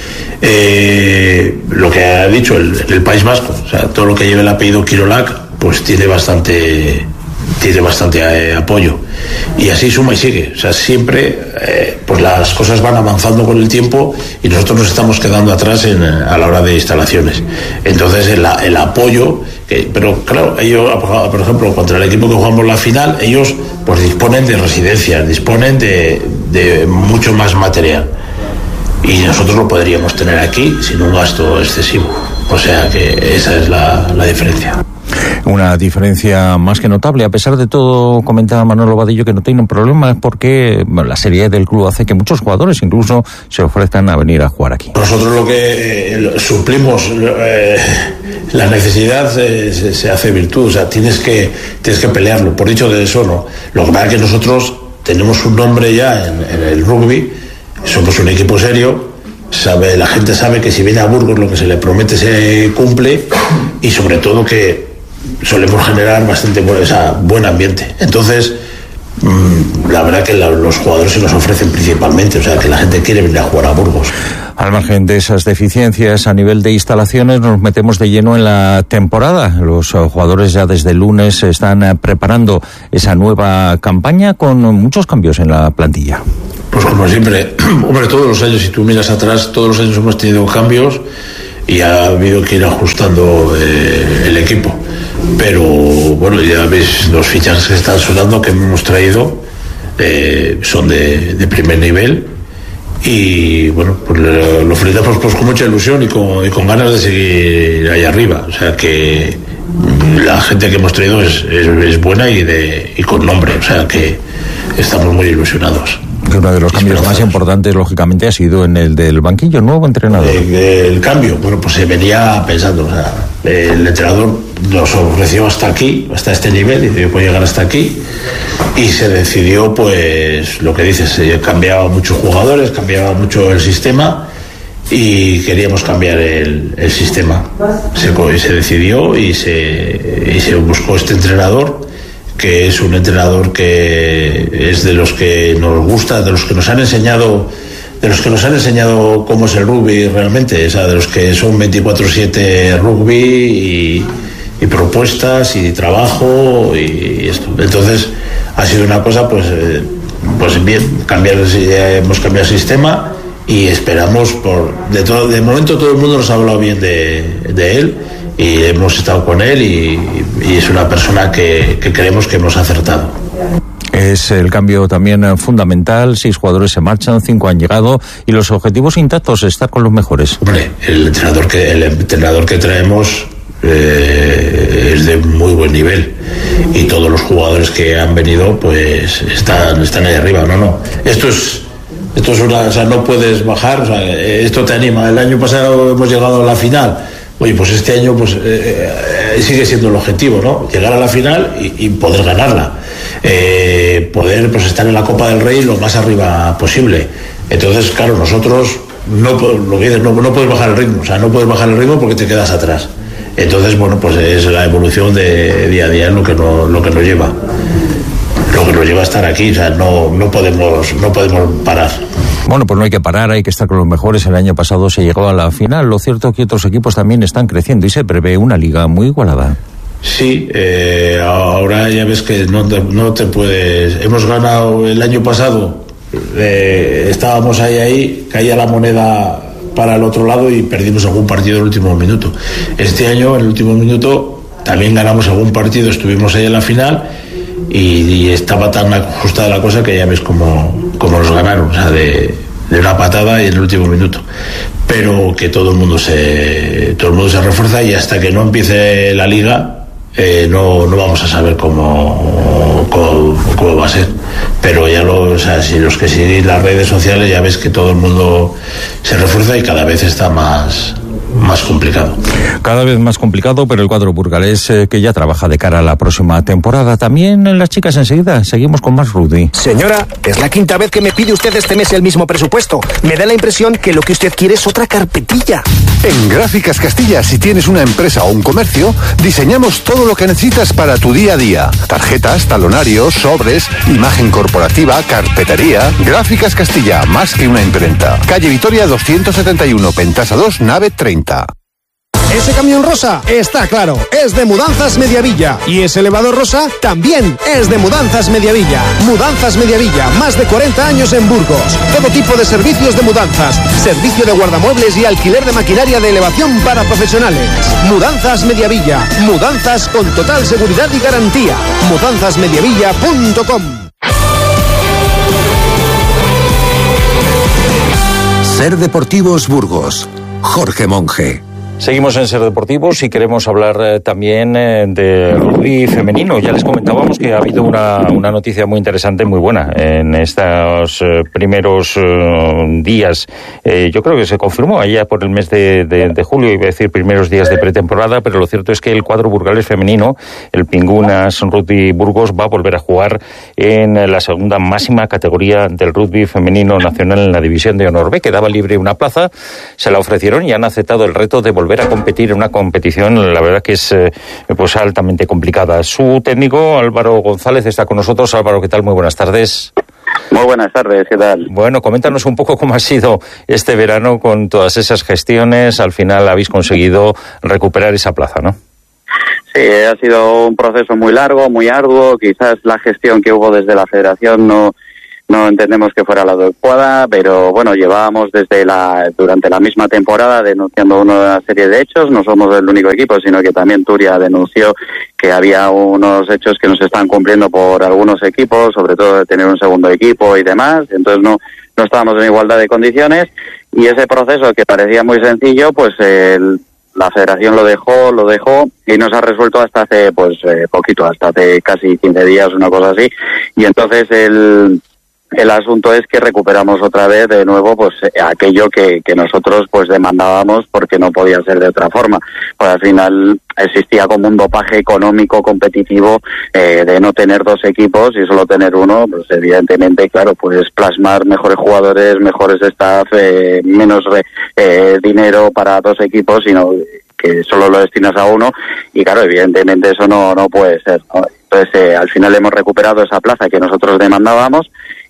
Eh, lo que ha dicho el, el País Vasco, o sea, todo lo que lleve el apellido Kirolak, pues tiene bastante, tiene bastante eh, apoyo. Y así suma y sigue. O sea, siempre eh, pues las cosas van avanzando con el tiempo y nosotros nos estamos quedando atrás en, a la hora de instalaciones. Entonces el, el apoyo, que, pero claro, ellos, por ejemplo, contra el equipo que jugamos la final, ellos pues disponen de residencias, disponen de, de mucho más material. Y nosotros lo podríamos tener aquí sin un gasto excesivo. O sea que esa es la, la diferencia. Una diferencia más que notable. A pesar de todo, comentaba Manolo Vadillo que no tienen problemas porque bueno, la serie del club hace que muchos jugadores incluso se ofrezcan a venir a jugar aquí. Nosotros lo que eh, suplimos eh, la necesidad eh, se, se hace virtud. O sea, tienes que, tienes que pelearlo. Por dicho de eso, no. Lo que pasa es que nosotros tenemos un nombre ya en, en el rugby. Somos un equipo serio, sabe, la gente sabe que si viene a Burgos lo que se le promete se cumple y sobre todo que solemos generar bastante buen, o sea, buen ambiente. Entonces, mmm, la verdad que la, los jugadores se nos ofrecen principalmente, o sea, que la gente quiere venir a jugar a Burgos. Al margen de esas deficiencias a nivel de instalaciones, nos metemos de lleno en la temporada. Los jugadores ya desde el lunes están preparando esa nueva campaña con muchos cambios en la plantilla. Pues como siempre, hombre, todos los años, si tú miras atrás, todos los años hemos tenido cambios y ha habido que ir ajustando eh, el equipo. Pero bueno, ya veis, los fichajes que están sonando que hemos traído eh, son de, de primer nivel. Y bueno, pues lo ofrecemos pues con mucha ilusión y con, y con ganas de seguir ahí arriba. O sea que la gente que hemos traído es, es, es buena y, de, y con nombre. O sea que estamos muy ilusionados. Uno de los cambios más importantes, lógicamente, ha sido en el del banquillo, nuevo entrenador. El, el cambio, bueno, pues se venía pensando. O sea, el entrenador nos ofreció hasta aquí, hasta este nivel, y yo puedo llegar hasta aquí. Y se decidió, pues, lo que dices, se cambiaba muchos jugadores, cambiaba mucho el sistema y queríamos cambiar el, el sistema. Se, se decidió y se, y se buscó este entrenador, que es un entrenador que es de los que nos gusta, de los que nos han enseñado, de los que nos han enseñado cómo es el rugby realmente, o sea, de los que son veinticuatro siete rugby y, y propuestas y trabajo y esto. Entonces ha sido una cosa, pues, eh, pues bien, cambiar, ya hemos cambiado el sistema y esperamos por, de todo, de momento todo el mundo nos ha hablado bien de, de él. Y hemos estado con él y, y es una persona que, que creemos que hemos acertado. Es el cambio también fundamental, seis jugadores se marchan, cinco han llegado y los objetivos intactos, estar con los mejores. Hombre, el entrenador que, el entrenador que traemos eh, es de muy buen nivel y todos los jugadores que han venido pues están, están ahí arriba, no, no. Esto es... Esto es una, o sea, no puedes bajar, o sea, esto te anima. El año pasado hemos llegado a la final. Oye, pues este año pues eh, eh, sigue siendo el objetivo, ¿no? Llegar a la final y, y poder ganarla. Eh, poder pues estar en la Copa del Rey lo más arriba posible. Entonces, claro, nosotros no, lo que dices, no, no puedes bajar el ritmo. O sea, no puedes bajar el ritmo porque te quedas atrás. Entonces, bueno, pues es la evolución de día a día lo que, no, lo que nos lleva. Lo que nos lleva a estar aquí, o sea, no, no podemos, no podemos parar. Bueno, pues no hay que parar, hay que estar con los mejores. El año pasado se llegó a la final. Lo cierto es que otros equipos también están creciendo y se prevé una liga muy igualada. Sí, eh, ahora ya ves que no te, no te puedes... Hemos ganado el año pasado, eh, estábamos ahí, ahí, caía la moneda para el otro lado y perdimos algún partido en el último minuto. Este año, en el último minuto, también ganamos algún partido, estuvimos ahí en la final y, y estaba tan ajustada la cosa que ya ves cómo, cómo nos ganaron, o sea, de, de una patada y en el último minuto. Pero que todo el mundo se todo el mundo se refuerza y hasta que no empiece la liga eh, no, no vamos a saber cómo, cómo, cómo va a ser. Pero ya lo, o sea, si los que siguen las redes sociales ya ves que todo el mundo se refuerza y cada vez está más más complicado. Cada vez más complicado, pero el cuadro burgalés eh, que ya trabaja de cara a la próxima temporada. También en las chicas enseguida. Seguimos con más Rudy. Señora, es la quinta vez que me pide usted este mes el mismo presupuesto. Me da la impresión que lo que usted quiere es otra carpetilla. En Gráficas Castilla, si tienes una empresa o un comercio, diseñamos todo lo que necesitas para tu día a día. Tarjetas, talonarios, sobres, imagen corporativa, carpetería. Gráficas Castilla, más que una imprenta. Calle Vitoria doscientos setenta y uno, Pentasa dos, nave treinta. Ese camión rosa, está claro, es de Mudanzas Mediavilla. Y ese elevador rosa también es de Mudanzas Mediavilla. Mudanzas Mediavilla, más de cuarenta años en Burgos. Todo tipo de servicios de mudanzas. Servicio de guardamuebles y alquiler de maquinaria de elevación para profesionales. Mudanzas Mediavilla. Mudanzas con total seguridad y garantía. mudanzas mediavilla punto com. Ser Deportivos Burgos. Jorge Monge. Seguimos en Ser Deportivos y queremos hablar eh, también eh, de rugby femenino. Ya les comentábamos que ha habido una, una noticia muy interesante, muy buena en estos eh, primeros eh, días. Eh, yo creo que se confirmó allá por el mes de, de, de julio, iba a decir primeros días de pretemporada, pero lo cierto es que el cuadro burgalés femenino, el Pingunas Rugby Burgos, va a volver a jugar en la segunda máxima categoría del rugby femenino nacional en la División de Honor B. Quedaba libre una plaza, se la ofrecieron y han aceptado el reto de volver a competir en una competición, la verdad que es eh, pues altamente complicada. Su técnico, Álvaro González, está con nosotros. Álvaro, ¿qué tal? Muy buenas tardes. Muy buenas tardes, ¿qué tal? Bueno, coméntanos un poco cómo ha sido este verano con todas esas gestiones. Al final habéis conseguido recuperar esa plaza, ¿no? Sí, ha sido un proceso muy largo, muy arduo. Quizás la gestión que hubo desde la federación no no entendemos que fuera la adecuada, pero bueno, llevábamos desde la durante la misma temporada denunciando una serie de hechos. No somos el único equipo, sino que también Turia denunció que había unos hechos que no se están cumpliendo por algunos equipos, sobre todo de tener un segundo equipo y demás. Entonces no no estábamos en igualdad de condiciones, y ese proceso que parecía muy sencillo, pues el la federación lo dejó, lo dejó y no se ha resuelto hasta hace pues eh, poquito, hasta hace casi quince días, una cosa así. Y entonces el El asunto es que recuperamos otra vez de nuevo pues aquello que, que nosotros pues demandábamos, porque no podía ser de otra forma. Pues al final existía como un dopaje económico competitivo eh, de no tener dos equipos y solo tener uno. Pues evidentemente, claro, pues plasmar mejores jugadores, mejores staff, eh, menos re, eh, dinero para dos equipos, sino que solo lo destinas a uno, y claro, evidentemente eso no, no puede ser, ¿no? Entonces eh, al final hemos recuperado esa plaza que nosotros demandábamos.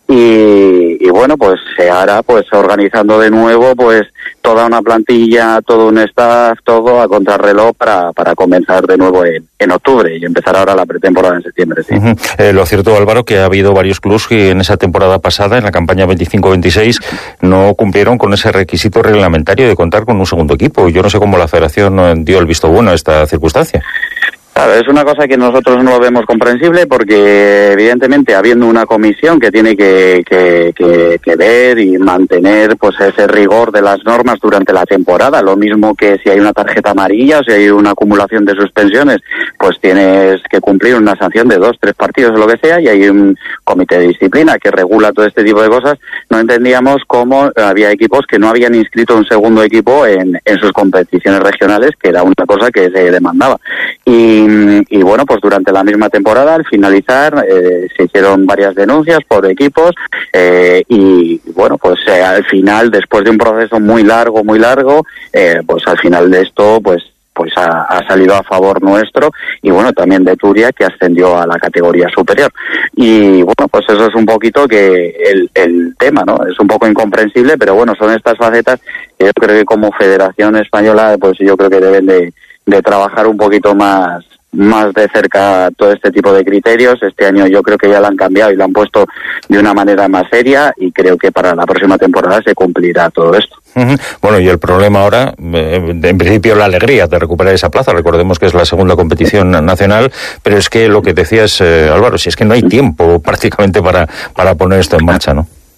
Y, y bueno, pues ahora pues organizando de nuevo pues toda una plantilla, todo un staff, todo a contrarreloj para, para comenzar de nuevo en, en octubre y empezar ahora la pretemporada en septiembre, sí. Uh-huh. Eh, lo cierto, Álvaro, que ha habido varios clubes que en esa temporada pasada, en la campaña veinticinco veintiséis, no cumplieron con ese requisito reglamentario de contar con un segundo equipo. Yo no sé cómo la federación dio el visto bueno a esta circunstancia. Claro, es una cosa que nosotros no lo vemos comprensible, porque evidentemente habiendo una comisión que tiene que, que, que, que ver y mantener pues ese rigor de las normas durante la temporada, lo mismo que si hay una tarjeta amarilla o si hay una acumulación de suspensiones, pues tienes que cumplir una sanción de dos, tres partidos o lo que sea, y hay un comité de disciplina que regula todo este tipo de cosas. No entendíamos cómo había equipos que no habían inscrito un segundo equipo en, en sus competiciones regionales, que era una cosa que se demandaba. Y Y bueno, pues durante la misma temporada, al finalizar, eh, se hicieron varias denuncias por equipos eh, y bueno, pues eh, al final, después de un proceso muy largo, muy largo, eh, pues al final de esto, pues pues ha, ha salido a favor nuestro y bueno, también de Turia, que ascendió a la categoría superior. Y bueno, pues eso es un poquito que el, el tema, ¿no? Es un poco incomprensible, pero bueno, son estas facetas que yo creo que como Federación Española, pues yo creo que deben de, de trabajar un poquito más más de cerca todo este tipo de criterios. Este año yo creo que ya lo han cambiado y lo han puesto de una manera más seria, y creo que para la próxima temporada se cumplirá todo esto. Uh-huh. Bueno, y el problema ahora, eh, en principio la alegría de recuperar esa plaza, recordemos que es la segunda competición nacional, pero es que lo que decías, eh, Álvaro, si es que no hay tiempo prácticamente para, para poner esto en marcha, ¿no?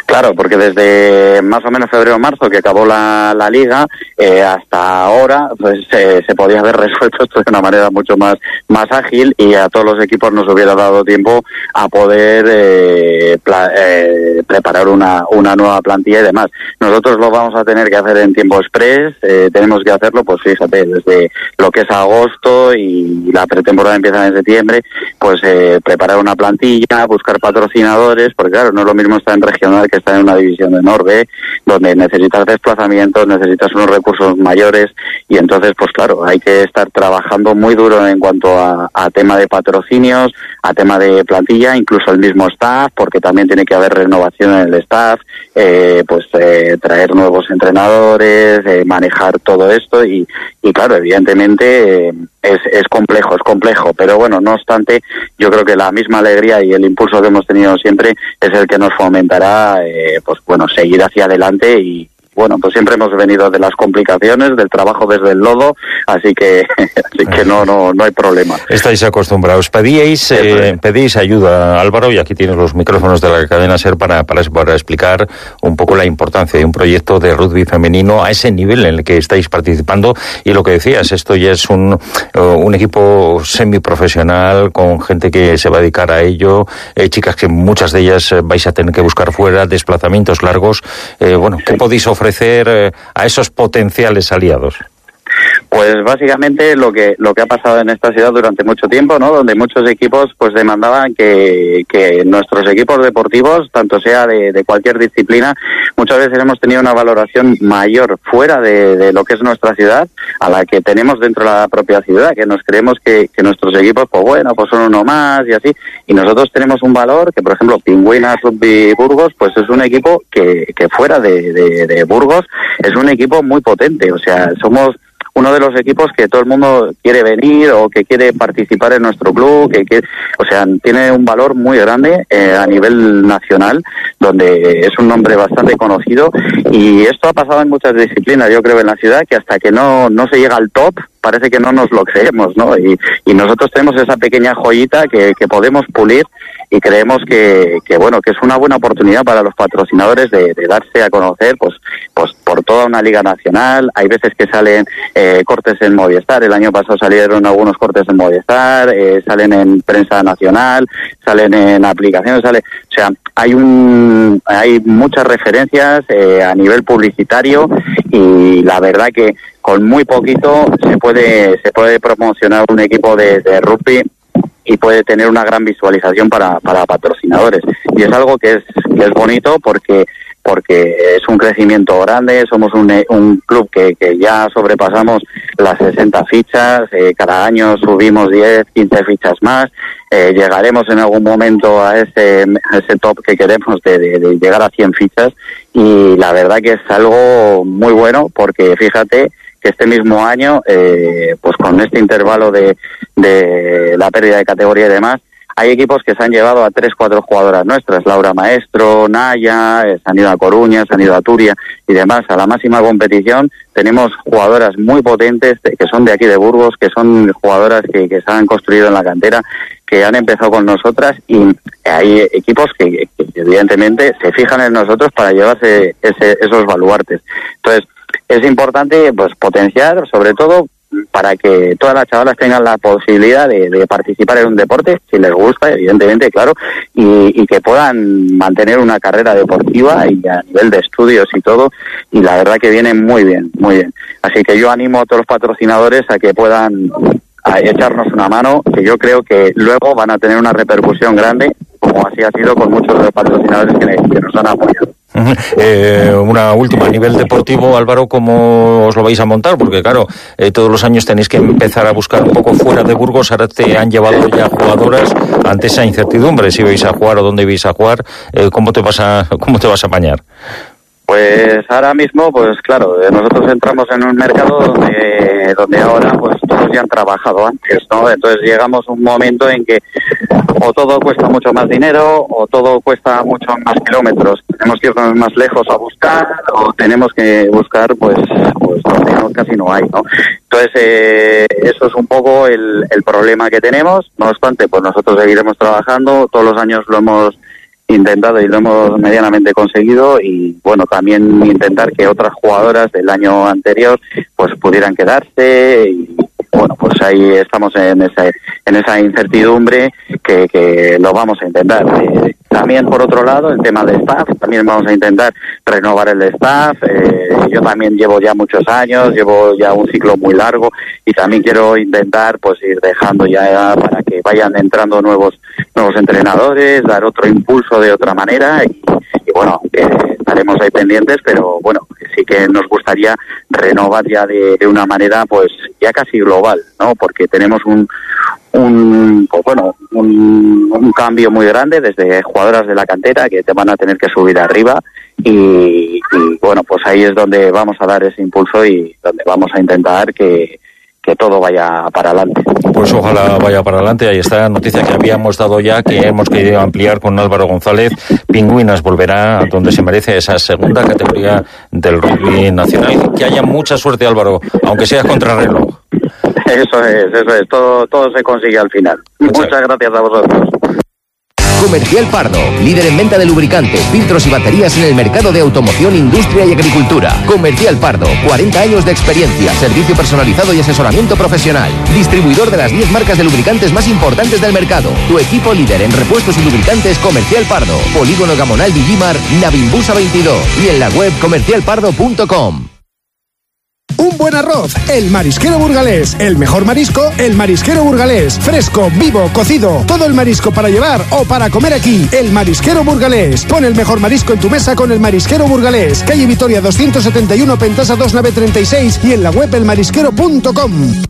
Claro, porque desde más o menos febrero o marzo que acabó la, la liga eh, hasta ahora pues eh, se podía haber resuelto esto de una manera mucho más más ágil y a todos los equipos nos hubiera dado tiempo a poder eh, pla, eh, preparar una, una nueva plantilla y demás. Nosotros lo vamos a tener que hacer en tiempo express, eh, tenemos que hacerlo, pues fíjate, desde lo que es agosto y la pretemporada empieza en septiembre, pues eh, preparar una plantilla, buscar patrocinadores, porque claro, no es lo mismo estar en regional que estar en una división de Norbe, donde necesitas desplazamientos, necesitas unos recursos mayores y entonces, pues claro, hay que estar trabajando muy duro en cuanto a, a tema de patrocinios, a tema de plantilla, incluso el mismo staff, porque también tiene que haber renovación en el staff, eh, pues eh, traer nuevos entrenadores, eh, manejar todo esto y, y claro, evidentemente eh, es, es complejo, es complejo, pero bueno, no obstante, yo creo que la misma alegría y el impulso que hemos tenido siempre es el que nos fomentará, eh, pues bueno, seguir hacia adelante y bueno, pues siempre hemos venido de las complicaciones, del trabajo desde el lodo, así que así que no no no hay problema. Estáis acostumbrados. Pedíais eh, pedíais ayuda, Álvaro, y aquí tienes los micrófonos de la cadena SER para, para, para explicar un poco la importancia de un proyecto de rugby femenino a ese nivel en el que estáis participando. Y lo que decías, esto ya es un, un equipo semiprofesional con gente que se va a dedicar a ello, eh, chicas que muchas de ellas vais a tener que buscar fuera, desplazamientos largos. Eh, bueno, ¿qué podéis ofrecer ofrecer a esos potenciales aliados? Pues básicamente lo que lo que ha pasado en esta ciudad durante mucho tiempo, ¿no? Donde muchos equipos pues demandaban que, que nuestros equipos deportivos, tanto sea de, de cualquier disciplina, muchas veces hemos tenido una valoración mayor fuera de, de lo que es nuestra ciudad a la que tenemos dentro de la propia ciudad, que nos creemos que, que nuestros equipos, pues bueno, pues son uno más y así, y nosotros tenemos un valor que, por ejemplo, Pingüinas Rugby Burgos, pues es un equipo que, que fuera de, de, de Burgos es un equipo muy potente, o sea, somos uno de los equipos que todo el mundo quiere venir o que quiere participar en nuestro club, que, que o sea, tiene un valor muy grande eh, a nivel nacional, donde es un nombre bastante conocido y esto ha pasado en muchas disciplinas, yo creo, en la ciudad, que hasta que no no se llega al top parece que no nos lo creemos, ¿no? Y, y nosotros tenemos esa pequeña joyita que, que podemos pulir y creemos que, que bueno, que es una buena oportunidad para los patrocinadores de, de darse a conocer, pues, pues por toda una liga nacional. Hay veces que salen eh, cortes en Movistar, el año pasado salieron algunos cortes en Movistar, eh, salen en prensa nacional, salen en aplicaciones, sale, o sea, hay un, hay muchas referencias eh, a nivel publicitario y la verdad que con muy poquito se puede, se puede promocionar un equipo de, de rugby y puede tener una gran visualización para, para patrocinadores. Y es algo que es, que es bonito porque porque es un crecimiento grande, somos un, un club que, que ya sobrepasamos las sesenta fichas, eh, cada año subimos diez, quince fichas más, eh, llegaremos en algún momento a ese, a ese top que queremos de, de, de llegar a cien fichas y la verdad que es algo muy bueno porque fíjate que este mismo año, eh, pues con este intervalo de, de la pérdida de categoría y demás, hay equipos que se han llevado a tres, cuatro jugadoras nuestras, Laura Maestro, Naya, eh, se han ido a Coruña, se han ido a Turia y demás. A la máxima competición tenemos jugadoras muy potentes de, que son de aquí de Burgos, que son jugadoras que, que se han construido en la cantera, que han empezado con nosotras y hay equipos que, que evidentemente se fijan en nosotros para llevarse ese, esos baluartes. Entonces, es importante pues potenciar, sobre todo, para que todas las chavalas tengan la posibilidad de, de participar en un deporte, si les gusta, evidentemente, claro, y, y que puedan mantener una carrera deportiva y a nivel de estudios y todo, y la verdad que viene muy bien, muy bien. Así que yo animo a todos los patrocinadores a que puedan a echarnos una mano, que yo creo que luego van a tener una repercusión grande, como así ha sido con muchos de los patrocinadores que, que nos han apoyado. Eh, una última, a nivel deportivo, Álvaro, ¿cómo os lo vais a montar? Porque claro, eh, todos los años tenéis que empezar a buscar un poco fuera de Burgos, ahora te han llevado ya jugadoras ante esa incertidumbre, si vais a jugar o dónde vais a jugar, eh, ¿cómo te vas a, cómo te vas a apañar? Pues ahora mismo, pues claro, nosotros entramos en un mercado donde, donde ahora pues todos ya han trabajado antes, ¿no? Entonces llegamos a un momento en que o todo cuesta mucho más dinero o todo cuesta mucho más kilómetros. Tenemos que irnos más lejos a buscar o tenemos que buscar pues, pues donde no, casi no hay, ¿no? Entonces eh, eso es un poco el, el problema que tenemos. No obstante, pues nosotros seguiremos trabajando, todos los años lo hemos intentado y lo hemos medianamente conseguido, y bueno, también intentar que otras jugadoras del año anterior pues pudieran quedarse, y bueno, pues ahí estamos en esa, en esa incertidumbre que, que lo vamos a intentar. Eh, también por otro lado, el tema de staff, también vamos a intentar renovar el staff. Eh, yo también llevo ya muchos años, llevo ya un ciclo muy largo, y también quiero intentar pues ir dejando ya para que vayan entrando nuevos nuevos entrenadores, dar otro impulso de otra manera, y, y bueno, eh, estaremos ahí pendientes, pero bueno, sí que nos gustaría renovar ya de, de una manera pues ya casi global, ¿no? Porque tenemos un un pues bueno un, un cambio muy grande desde jugadoras de la cantera que te van a tener que subir arriba, y, y bueno, pues ahí es donde vamos a dar ese impulso y donde vamos a intentar que que todo vaya para adelante. Pues ojalá vaya para adelante. Ahí está la noticia que habíamos dado ya, que hemos querido ampliar con Álvaro González. Pingüinas volverá a donde se merece, esa segunda categoría del rugby nacional. Que haya mucha suerte, Álvaro, aunque sea contrarreloj. Eso es, eso es. Todo, todo se consigue al final. Muchas, Muchas gracias a vosotros. Comercial Pardo, líder en venta de lubricantes, filtros y baterías en el mercado de automoción, industria y agricultura. Comercial Pardo, cuarenta años de experiencia, servicio personalizado y asesoramiento profesional. Distribuidor de las diez marcas de lubricantes más importantes del mercado. Tu equipo líder en repuestos y lubricantes, Comercial Pardo. Polígono Gamonal Villimar, Navimbusa veintidós, y en la web comercial pardo punto com. Un buen arroz, el Marisquero Burgalés. El mejor marisco, el Marisquero Burgalés. Fresco, vivo, cocido. Todo el marisco para llevar o para comer aquí. El Marisquero Burgalés. Pon el mejor marisco en tu mesa con el Marisquero Burgalés. Calle Vitoria doscientos setenta y uno, Pentasa dos, nave treinta y seis, y en la web el marisquero punto com.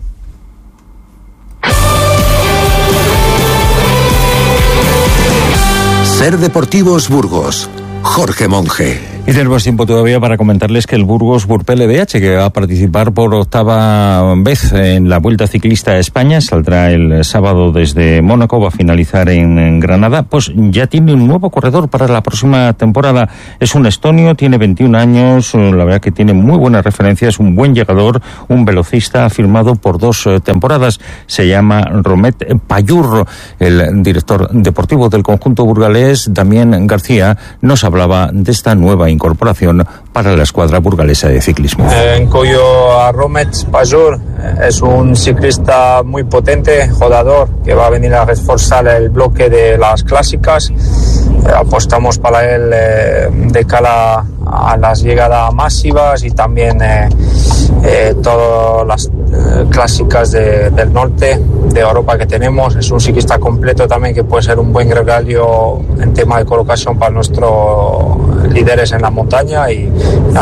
Ser Deportivos Burgos. Jorge Monge. Y tenemos tiempo todavía para comentarles que el Burgos Burpel E B H, que va a participar por octava vez en la Vuelta Ciclista a España, saldrá el sábado desde Mónaco, va a finalizar en, en Granada, pues ya tiene un nuevo corredor para la próxima temporada. Es un estonio, tiene veintiún años, la verdad que tiene muy buenas referencias, un buen llegador, un velocista, firmado por dos temporadas. Se llama Romet Payur. El director deportivo del conjunto burgalés, Damián García, nos hablaba de esta nueva incorporación para la escuadra burgalesa de ciclismo. En cuyo Romet Payur es un ciclista muy potente, jugador, que va a venir a reforzar el bloque de las clásicas. Eh, apostamos para él eh, de cara a las llegadas masivas y también eh, eh, todas las eh, clásicas de, del norte de Europa que tenemos. Es un ciclista completo también, que puede ser un buen gregario en tema de colocación para nuestros líderes en la montaña, y